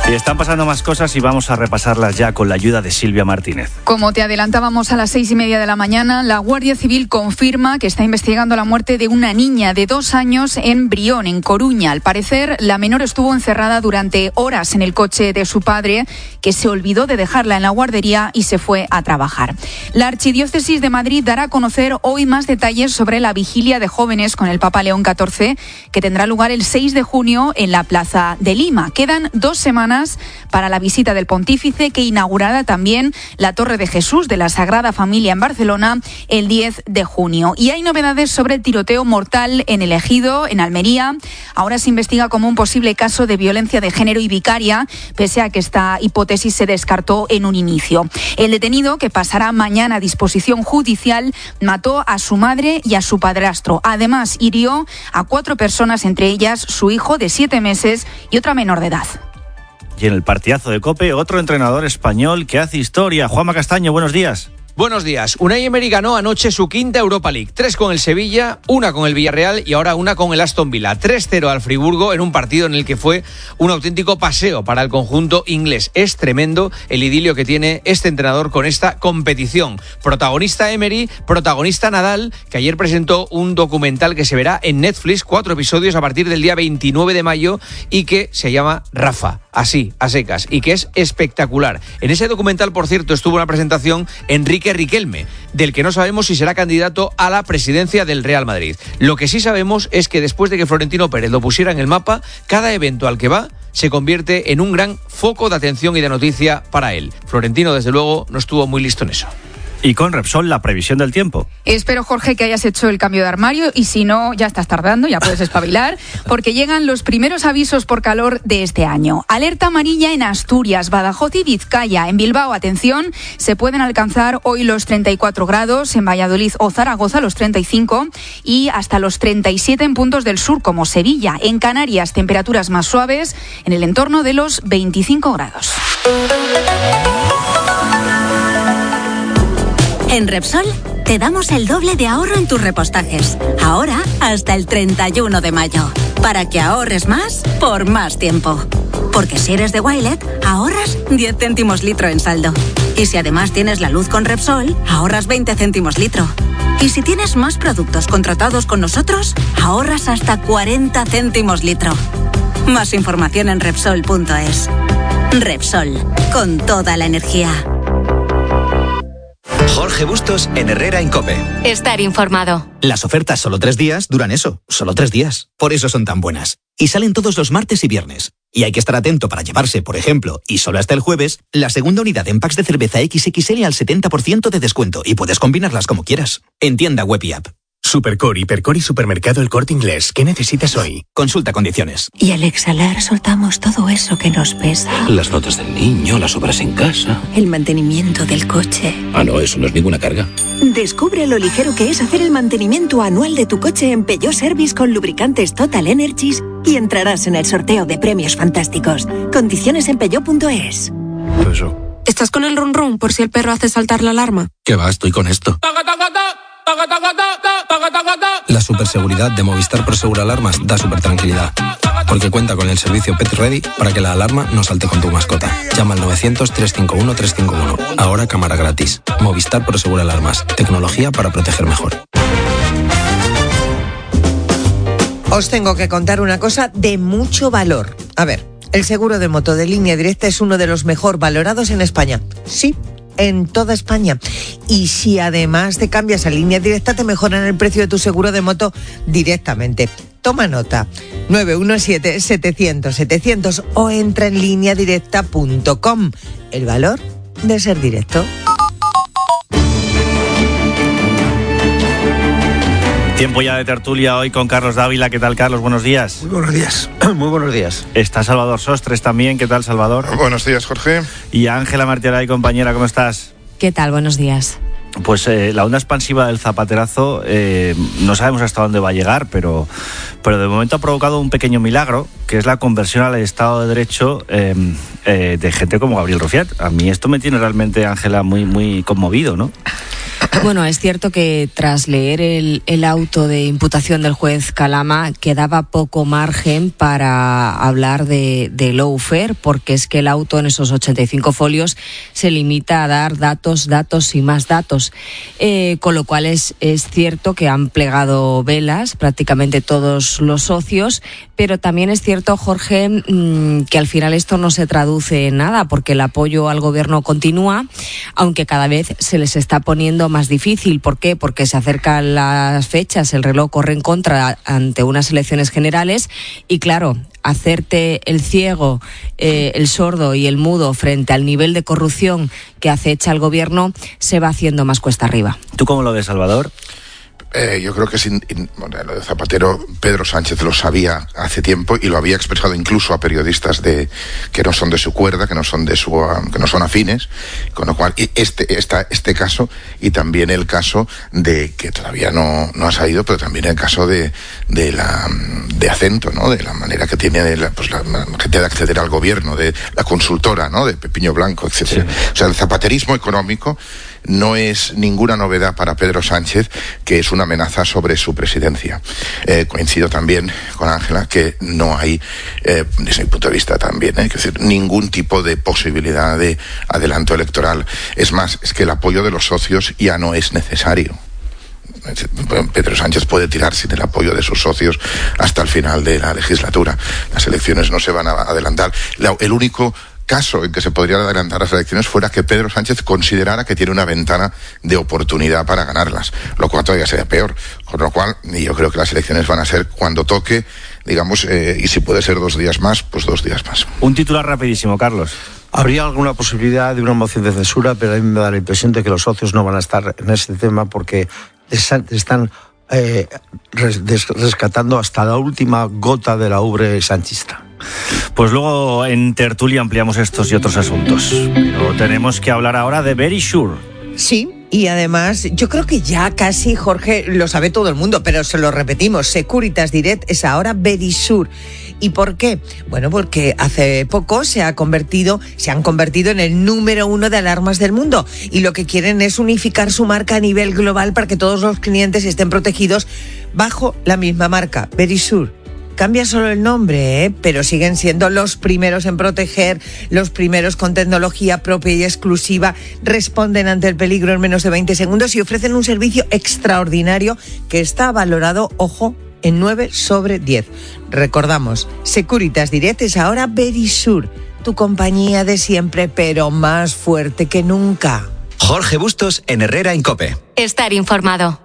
Y están pasando más cosas y vamos a repasarlas ya con la ayuda de Silvia Martínez. Como te adelantábamos a las 6:30 de la mañana, la Guardia Civil confirma que está investigando la muerte de una niña de 2 años en Brión, en Coruña. Al parecer, la menor estuvo encerrada durante horas en el coche de su padre, que se olvidó de dejarla en la guardería y se fue a trabajar. La Archidiócesis de Madrid dará a conocer hoy más detalles sobre la vigilia de jóvenes con el Papa León XIV, que tendrá lugar el 6 de junio en la Plaza de Lima. Quedan 2 semanas para la visita del pontífice, que inaugurará también la Torre de Jesús de la Sagrada Familia en Barcelona el 10 de junio. Y hay novedades sobre el tiroteo mortal en El Ejido, en Almería. Ahora se investiga como un posible caso de violencia de género y vicaria, pese a que esta hipótesis se descartó en un inicio. El detenido, que pasará mañana a disposición judicial, mató a su madre y a su padrastro. Además, hirió a 4 personas, entre ellas su hijo de 7 meses y otra menor de edad. Y en el partidazo de COPE, otro entrenador español que hace historia. Juanma Castaño, buenos días. Buenos días. Unai Emery ganó anoche su 5ª Europa League. 3 con el Sevilla, 1 con el Villarreal y ahora 1 con el Aston Villa. 3-0 al Friburgo en un partido en el que fue un auténtico paseo para el conjunto inglés. Es tremendo el idilio que tiene este entrenador con esta competición. Protagonista Emery, protagonista Nadal, que ayer presentó un documental que se verá en Netflix, 4 episodios a partir del día 29 de mayo y que se llama Rafa, así, a secas, y que es espectacular. En ese documental, por cierto, estuvo una presentación Enrique Riquelme, del que no sabemos si será candidato a la presidencia del Real Madrid. Lo que sí sabemos es que después de que Florentino Pérez lo pusiera en el mapa, cada evento al que va se convierte en un gran foco de atención y de noticia para él. Florentino, desde luego, no estuvo muy listo en eso. Y con Repsol, la previsión del tiempo. Espero, Jorge, que hayas hecho el cambio de armario y si no, ya estás tardando, ya puedes espabilar, porque llegan los primeros avisos por calor de este año. Alerta amarilla en Asturias, Badajoz y Vizcaya. En Bilbao, atención, se pueden alcanzar hoy los 34 grados, en Valladolid o Zaragoza los 35 y hasta los 37 en puntos del sur, como Sevilla. En Canarias, temperaturas más suaves, en el entorno de los 25 grados. En Repsol te damos el doble de ahorro en tus repostajes. Ahora hasta el 31 de mayo. Para que ahorres más por más tiempo. Porque si eres de Wilet, ahorras 10 céntimos litro en saldo. Y si además tienes la luz con Repsol, ahorras 20 céntimos litro. Y si tienes más productos contratados con nosotros, ahorras hasta 40 céntimos litro. Más información en Repsol.es. Repsol, con toda la energía. Jorge Bustos en Herrera en COPE. Estar informado. Las ofertas solo 3 días duran eso, solo 3 días. Por eso son tan buenas. Y salen todos los martes y viernes. Y hay que estar atento para llevarse, por ejemplo, y solo hasta el jueves, la segunda unidad en packs de cerveza XXL al 70% de descuento. Y puedes combinarlas como quieras. En tienda web y app. Supercore, Hipercore y Supermercado El Corte Inglés. ¿Qué necesitas hoy? Consulta condiciones. Y al exhalar soltamos todo eso que nos pesa. Las notas del niño, las obras en casa. El mantenimiento del coche. Ah, no, eso no es ninguna carga. Descubre lo ligero que es hacer el mantenimiento anual de tu coche en Peugeot Service con lubricantes Total Energies y entrarás en el sorteo de premios fantásticos. Condiciones en Peugeot.es. Eso. ¿Estás con el run run por si el perro hace saltar la alarma? ¿Qué va? Estoy con esto. La superseguridad de Movistar Prosegur Alarmas da super tranquilidad, porque cuenta con el servicio Pet Ready para que la alarma no salte con tu mascota. Llama al 900-351-351. Ahora cámara gratis. Movistar Prosegur Alarmas. Tecnología para proteger mejor. Os tengo que contar una cosa de mucho valor. A ver, el seguro de moto de Línea Directa es uno de los mejor valorados en España. Sí, en toda España. Y si además te cambias a Línea Directa, te mejoran el precio de tu seguro de moto directamente. Toma nota, 917-700-700 o entra en lineadirecta.com. El valor de ser directo. Tiempo ya de tertulia hoy con Carlos Dávila. ¿Qué tal, Carlos? Buenos días. Muy buenos días. Muy buenos días. Está Salvador Sostres también. ¿Qué tal, Salvador? Buenos días, Jorge. Y Ángela Martialay, compañera, ¿cómo estás? ¿Qué tal? Buenos días. Pues la onda expansiva del zapaterazo no sabemos hasta dónde va a llegar, pero de momento ha provocado un pequeño milagro, que es la conversión al Estado de Derecho de gente como Gabriel Rufián. A mí esto me tiene realmente, Ángela, muy, muy conmovido, ¿no? Bueno, es cierto que tras leer el auto de imputación del juez Calama quedaba poco margen para hablar de lawfare, porque es que el auto en esos 85 folios se limita a dar datos y más datos, con lo cual es cierto que han plegado velas prácticamente todos los socios, pero también es cierto, Jorge, que al final esto no se traduce en nada, porque el apoyo al gobierno continúa, aunque cada vez se les está poniendo más difícil. ¿Por qué? Porque se acercan las fechas, el reloj corre en contra ante unas elecciones generales y, claro, hacerte el ciego, el sordo y el mudo frente al nivel de corrupción que acecha el gobierno se va haciendo más cuesta arriba. ¿Tú cómo lo ves, Salvador? Yo creo que lo de Zapatero, Pedro Sánchez lo sabía hace tiempo y lo había expresado incluso a periodistas que no son de su cuerda, que no son afines, con lo cual este caso y también el caso de que todavía no ha salido, pero también el caso de Acento, ¿no? De la manera que tiene la gente de acceder al gobierno, de la consultora, ¿no? De Pepiño Blanco, etcétera. Sí. O sea, el zapaterismo económico no es ninguna novedad para Pedro Sánchez, que es una amenaza sobre su presidencia. Coincido también con Ángela que no hay, desde mi punto de vista también, ningún tipo de posibilidad de adelanto electoral. Es más, es que el apoyo de los socios ya no es necesario. Pedro Sánchez puede tirar sin el apoyo de sus socios hasta el final de la legislatura. Las elecciones no se van a adelantar. El único caso en que se podrían adelantar las elecciones fuera que Pedro Sánchez considerara que tiene una ventana de oportunidad para ganarlas, lo cual todavía sería peor. Con lo cual, yo creo que las elecciones van a ser cuando toque, digamos, y si puede ser 2 días más, pues 2 días más. Un titular rapidísimo, Carlos. Habría alguna posibilidad de una moción de censura, pero a mí me da la impresión de que los socios no van a estar en ese tema porque están rescatando hasta la última gota de la ubre sanchista. Pues luego en tertulia ampliamos estos y otros asuntos. Pero tenemos que hablar ahora de Verisure. Sí, y además yo creo que ya casi, Jorge, lo sabe todo el mundo, pero se lo repetimos, Securitas Direct es ahora Verisure. ¿Y por qué? Bueno, porque hace poco se han convertido en el número 1 de alarmas del mundo y lo que quieren es unificar su marca a nivel global para que todos los clientes estén protegidos bajo la misma marca, Verisure. Cambia solo el nombre, pero siguen siendo los primeros en proteger, los primeros con tecnología propia y exclusiva, responden ante el peligro en menos de 20 segundos y ofrecen un servicio extraordinario que está valorado, ojo, en 9 sobre 10. Recordamos, Securitas Direct es ahora Verisure, tu compañía de siempre, pero más fuerte que nunca. Jorge Bustos en Herrera en COPE. Estar informado.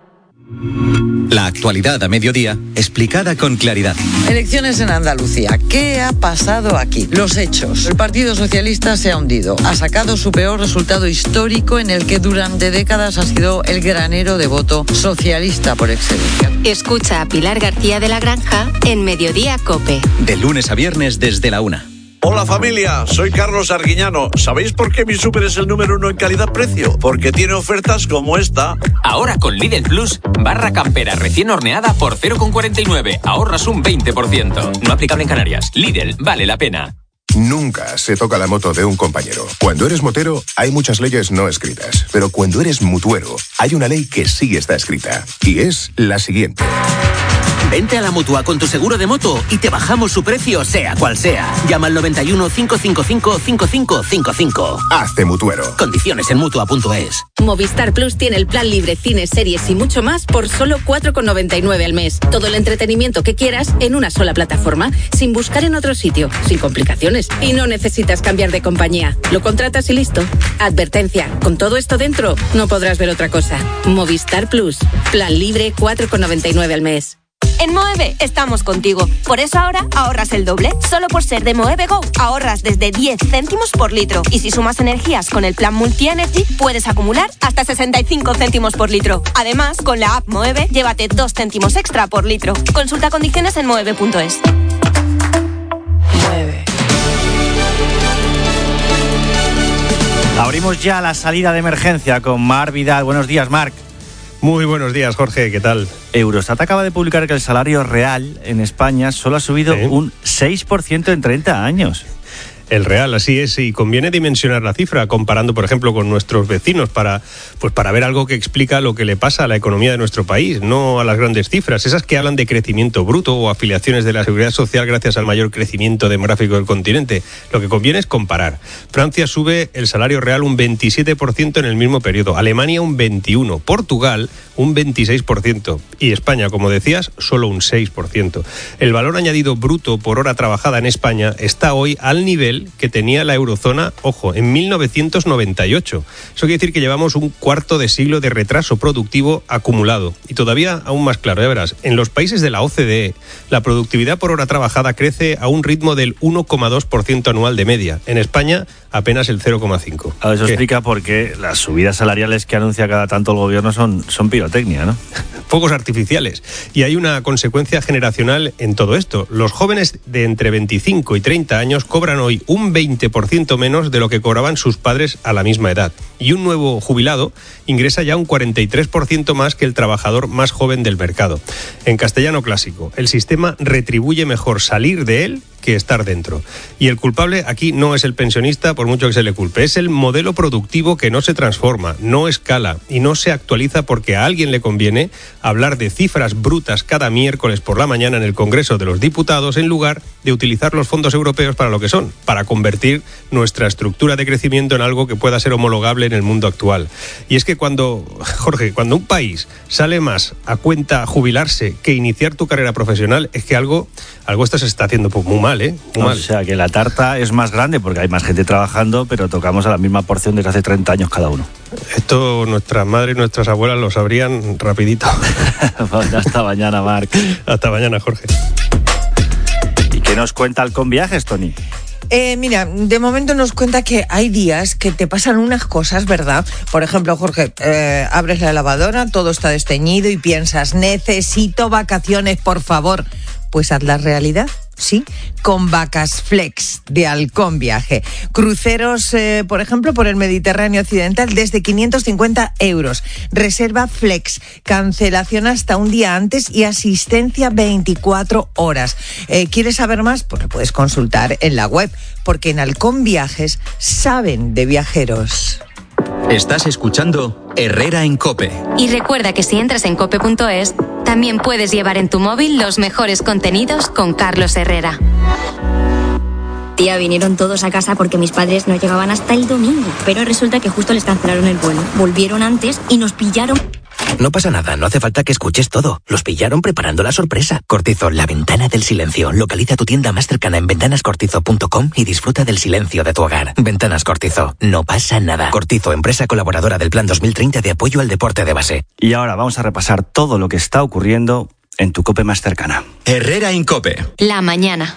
La actualidad a mediodía, explicada con claridad. Elecciones en Andalucía. ¿Qué ha pasado aquí? Los hechos. El Partido Socialista se ha hundido. Ha sacado su peor resultado histórico en el que durante décadas ha sido el granero de voto socialista por excelencia. Escucha a Pilar García de la Granja en Mediodía COPE. De lunes a viernes desde la 1. Hola familia, soy Carlos Arguiñano. ¿Sabéis por qué mi súper es el número 1 en calidad-precio? Porque tiene ofertas como esta. Ahora con Lidl Plus, barra campera recién horneada por 0,49. Ahorras un 20%. No aplicable en Canarias. Lidl, vale la pena. Nunca se toca la moto de un compañero. Cuando eres motero, hay muchas leyes no escritas. Pero cuando eres mutuero, hay una ley que sí está escrita. Y es la siguiente. Vente a la Mutua con tu seguro de moto y te bajamos su precio, sea cual sea. Llama al 91 555 5555. Hazte mutuero. Condiciones en Mutua.es. Movistar Plus tiene el plan libre, cines, series y mucho más por solo 4,99 al mes. Todo el entretenimiento que quieras en una sola plataforma, sin buscar en otro sitio, sin complicaciones. Y no necesitas cambiar de compañía. Lo contratas y listo. Advertencia, con todo esto dentro, no podrás ver otra cosa. Movistar Plus. Plan libre, 4,99 al mes. En Moeve estamos contigo. Por eso ahora ahorras el doble. Solo por ser de Moeve Go ahorras desde 10 céntimos por litro. Y si sumas energías con el plan Multi-Energy, puedes acumular hasta 65 céntimos por litro. Además, con la app Moeve, llévate 2 céntimos extra por litro. Consulta condiciones en moeve.es. Moeve. Abrimos ya la salida de emergencia con Marc Vidal. Buenos días, Marc. Muy buenos días, Jorge, ¿qué tal? Eurostat acaba de publicar que el salario real en España solo ha subido un 6% en 30 años. el real, así es, y conviene dimensionar la cifra comparando, por ejemplo, con nuestros vecinos para ver algo que explica lo que le pasa a la economía de nuestro país, no a las grandes cifras, esas que hablan de crecimiento bruto o afiliaciones de la seguridad social gracias al mayor crecimiento demográfico del continente. Lo que conviene es comparar. Francia sube el salario real un 27% en el mismo periodo, Alemania un 21%, Portugal un 26% y España, como decías, solo un 6%. El valor añadido bruto por hora trabajada en España está hoy al nivel que tenía la eurozona, ojo, en 1998. Eso quiere decir que llevamos un cuarto de siglo de retraso productivo acumulado. Y todavía aún más claro, ya verás, en los países de la OCDE, la productividad por hora trabajada crece a un ritmo del 1,2% anual de media. En España, apenas el 0,5%. Eso explica por qué las subidas salariales que anuncia cada tanto el gobierno son pirotecnia, ¿no? Fuegos artificiales. Y hay una consecuencia generacional en todo esto. Los jóvenes de entre 25 y 30 años cobran hoy un 20% menos de lo que cobraban sus padres a la misma edad. Y un nuevo jubilado ingresa ya un 43% más que el trabajador más joven del mercado. En castellano clásico, el sistema retribuye mejor salir de él que estar dentro. Y el culpable aquí no es el pensionista, por mucho que se le culpe, es el modelo productivo que no se transforma, no escala y no se actualiza porque a alguien le conviene hablar de cifras brutas cada miércoles por la mañana en el Congreso de los Diputados en lugar de utilizar los fondos europeos para lo que son, para convertir nuestra estructura de crecimiento en algo que pueda ser homologable en el mundo actual. Y es que cuando un país sale más a cuenta jubilarse que iniciar tu carrera profesional, es que algo esto se está haciendo muy mal, ¿eh? Muy mal. O sea, que la tarta es más grande porque hay más gente trabajando, pero tocamos a la misma porción desde hace 30 años cada uno. Esto nuestras madres y nuestras abuelas lo sabrían rapidito. Hasta mañana, Marc. Hasta mañana, Jorge. ¿Y qué nos cuenta Halcón Viajes, Tony? Mira, de momento nos cuenta que hay días que te pasan unas cosas, ¿verdad? Por ejemplo, Jorge, abres la lavadora, todo está desteñido y piensas, necesito vacaciones, por favor. Pues haz la realidad, ¿sí? Con Vacas Flex de Halcón Viaje. Cruceros, por ejemplo, por el Mediterráneo Occidental desde 550 euros. Reserva Flex, cancelación hasta un día antes y asistencia 24 horas. ¿Quieres saber más? Pues lo puedes consultar en la web, porque en Halcón Viajes saben de viajeros. Estás escuchando Herrera en COPE. Y recuerda que si entras en cope.es, también puedes llevar en tu móvil los mejores contenidos con Carlos Herrera. Tía, vinieron todos a casa porque mis padres no llegaban hasta el domingo. Pero resulta que justo les cancelaron el vuelo. Volvieron antes y nos pillaron. No pasa nada, no hace falta que escuches todo. Los pillaron preparando la sorpresa. Cortizo, la ventana del silencio. Localiza tu tienda más cercana en ventanascortizo.com y disfruta del silencio de tu hogar. Ventanas Cortizo, no pasa nada. Cortizo, empresa colaboradora del Plan 2030 de apoyo al deporte de base. Y ahora vamos a repasar todo lo que está ocurriendo en tu COPE más cercana. Herrera en COPE. La mañana.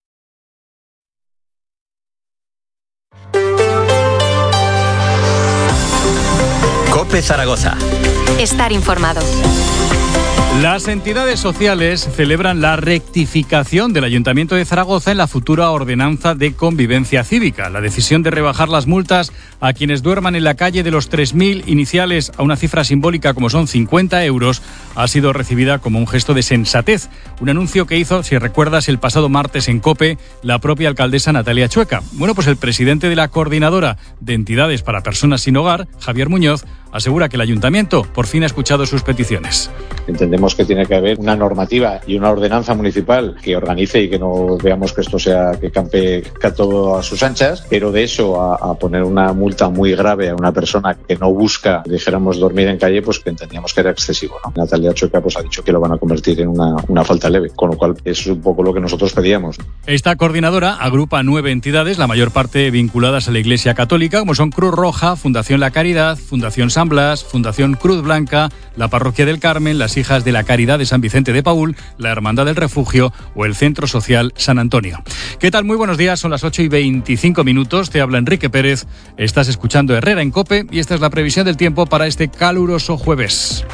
COPE Zaragoza. Estar informado. Las entidades sociales celebran la rectificación del Ayuntamiento de Zaragoza en la futura ordenanza de convivencia cívica. La decisión de rebajar las multas a quienes duerman en la calle de los 3.000 iniciales a una cifra simbólica como son 50 euros ha sido recibida como un gesto de sensatez. Un anuncio que hizo, si recuerdas, el pasado martes en COPE la propia alcaldesa Natalia Chueca. Bueno, pues el presidente de la Coordinadora de Entidades para Personas Sin Hogar, Javier Muñoz, asegura que el Ayuntamiento por fin ha escuchado sus peticiones. Entendemos que tiene que haber una normativa y una ordenanza municipal que organice y que no veamos que esto sea que campe todo a sus anchas, pero de eso a poner una multa muy grave a una persona que no busca, dijéramos, dormir en calle, pues que entendíamos que era excesivo, ¿no? Natalia Chueca pues ha dicho que lo van a convertir en una falta leve, con lo cual es un poco lo que nosotros pedíamos. Esta coordinadora agrupa 9 entidades, la mayor parte vinculadas a la Iglesia Católica, como son Cruz Roja, Fundación La Caridad, Fundación San Blas, Fundación Cruz Blanca, la Parroquia del Carmen, las Hijas de la Caridad de San Vicente de Paúl, la Hermandad del Refugio o el Centro Social San Antonio. ¿Qué tal? Muy buenos días, son las 8:25, te habla Enrique Pérez, estás escuchando Herrera en COPE y esta es la previsión del tiempo para este caluroso jueves.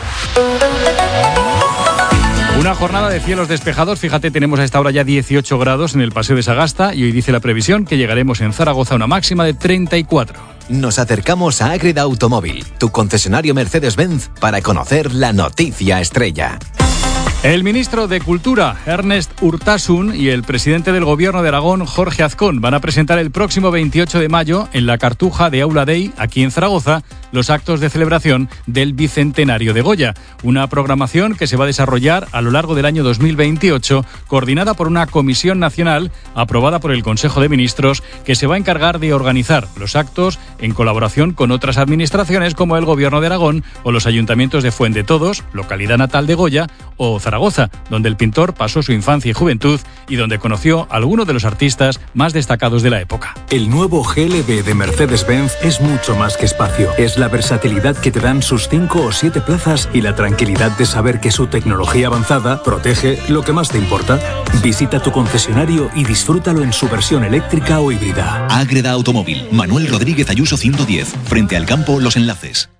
Una jornada de cielos despejados, fíjate, tenemos a esta hora ya 18 grados en el Paseo de Sagasta y hoy dice la previsión que llegaremos en Zaragoza a una máxima de 34. Nos acercamos a Ágreda Automóvil, tu concesionario Mercedes-Benz, para conocer la noticia estrella. El ministro de Cultura, Ernest Urtasun, y el presidente del Gobierno de Aragón, Jorge Azcón, van a presentar el próximo 28 de mayo en la Cartuja de Aula Dei, aquí en Zaragoza, los actos de celebración del Bicentenario de Goya. Una programación que se va a desarrollar a lo largo del año 2028, coordinada por una comisión nacional aprobada por el Consejo de Ministros, que se va a encargar de organizar los actos en colaboración con otras administraciones como el Gobierno de Aragón o los ayuntamientos de Fuendetodos, localidad natal de Goya, o Zaragoza, donde el pintor pasó su infancia y juventud y donde conoció a algunos de los artistas más destacados de la época. El nuevo GLB de Mercedes-Benz es mucho más que espacio. Es la versatilidad que te dan sus 5 o 7 plazas y la tranquilidad de saber que su tecnología avanzada protege lo que más te importa. Visita tu concesionario y disfrútalo en su versión eléctrica o híbrida. Ágreda Automóvil, Manuel Rodríguez Ayuso 110, frente al campo Los Enlaces.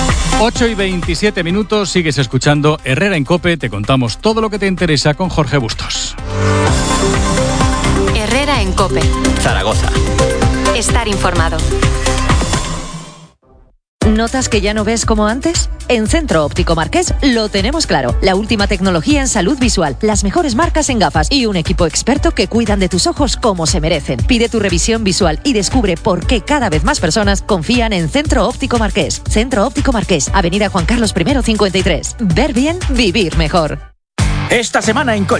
8:27, sigues escuchando Herrera en COPE, te contamos todo lo que te interesa con Jorge Bustos. Herrera en COPE. Zaragoza. Estar informado. ¿Notas que ya no ves como antes? En Centro Óptico Marqués lo tenemos claro. La última tecnología en salud visual, las mejores marcas en gafas y un equipo experto que cuidan de tus ojos como se merecen. Pide tu revisión visual y descubre por qué cada vez más personas confían en Centro Óptico Marqués. Centro Óptico Marqués, Avenida Juan Carlos I 53. Ver bien, vivir mejor. Esta semana en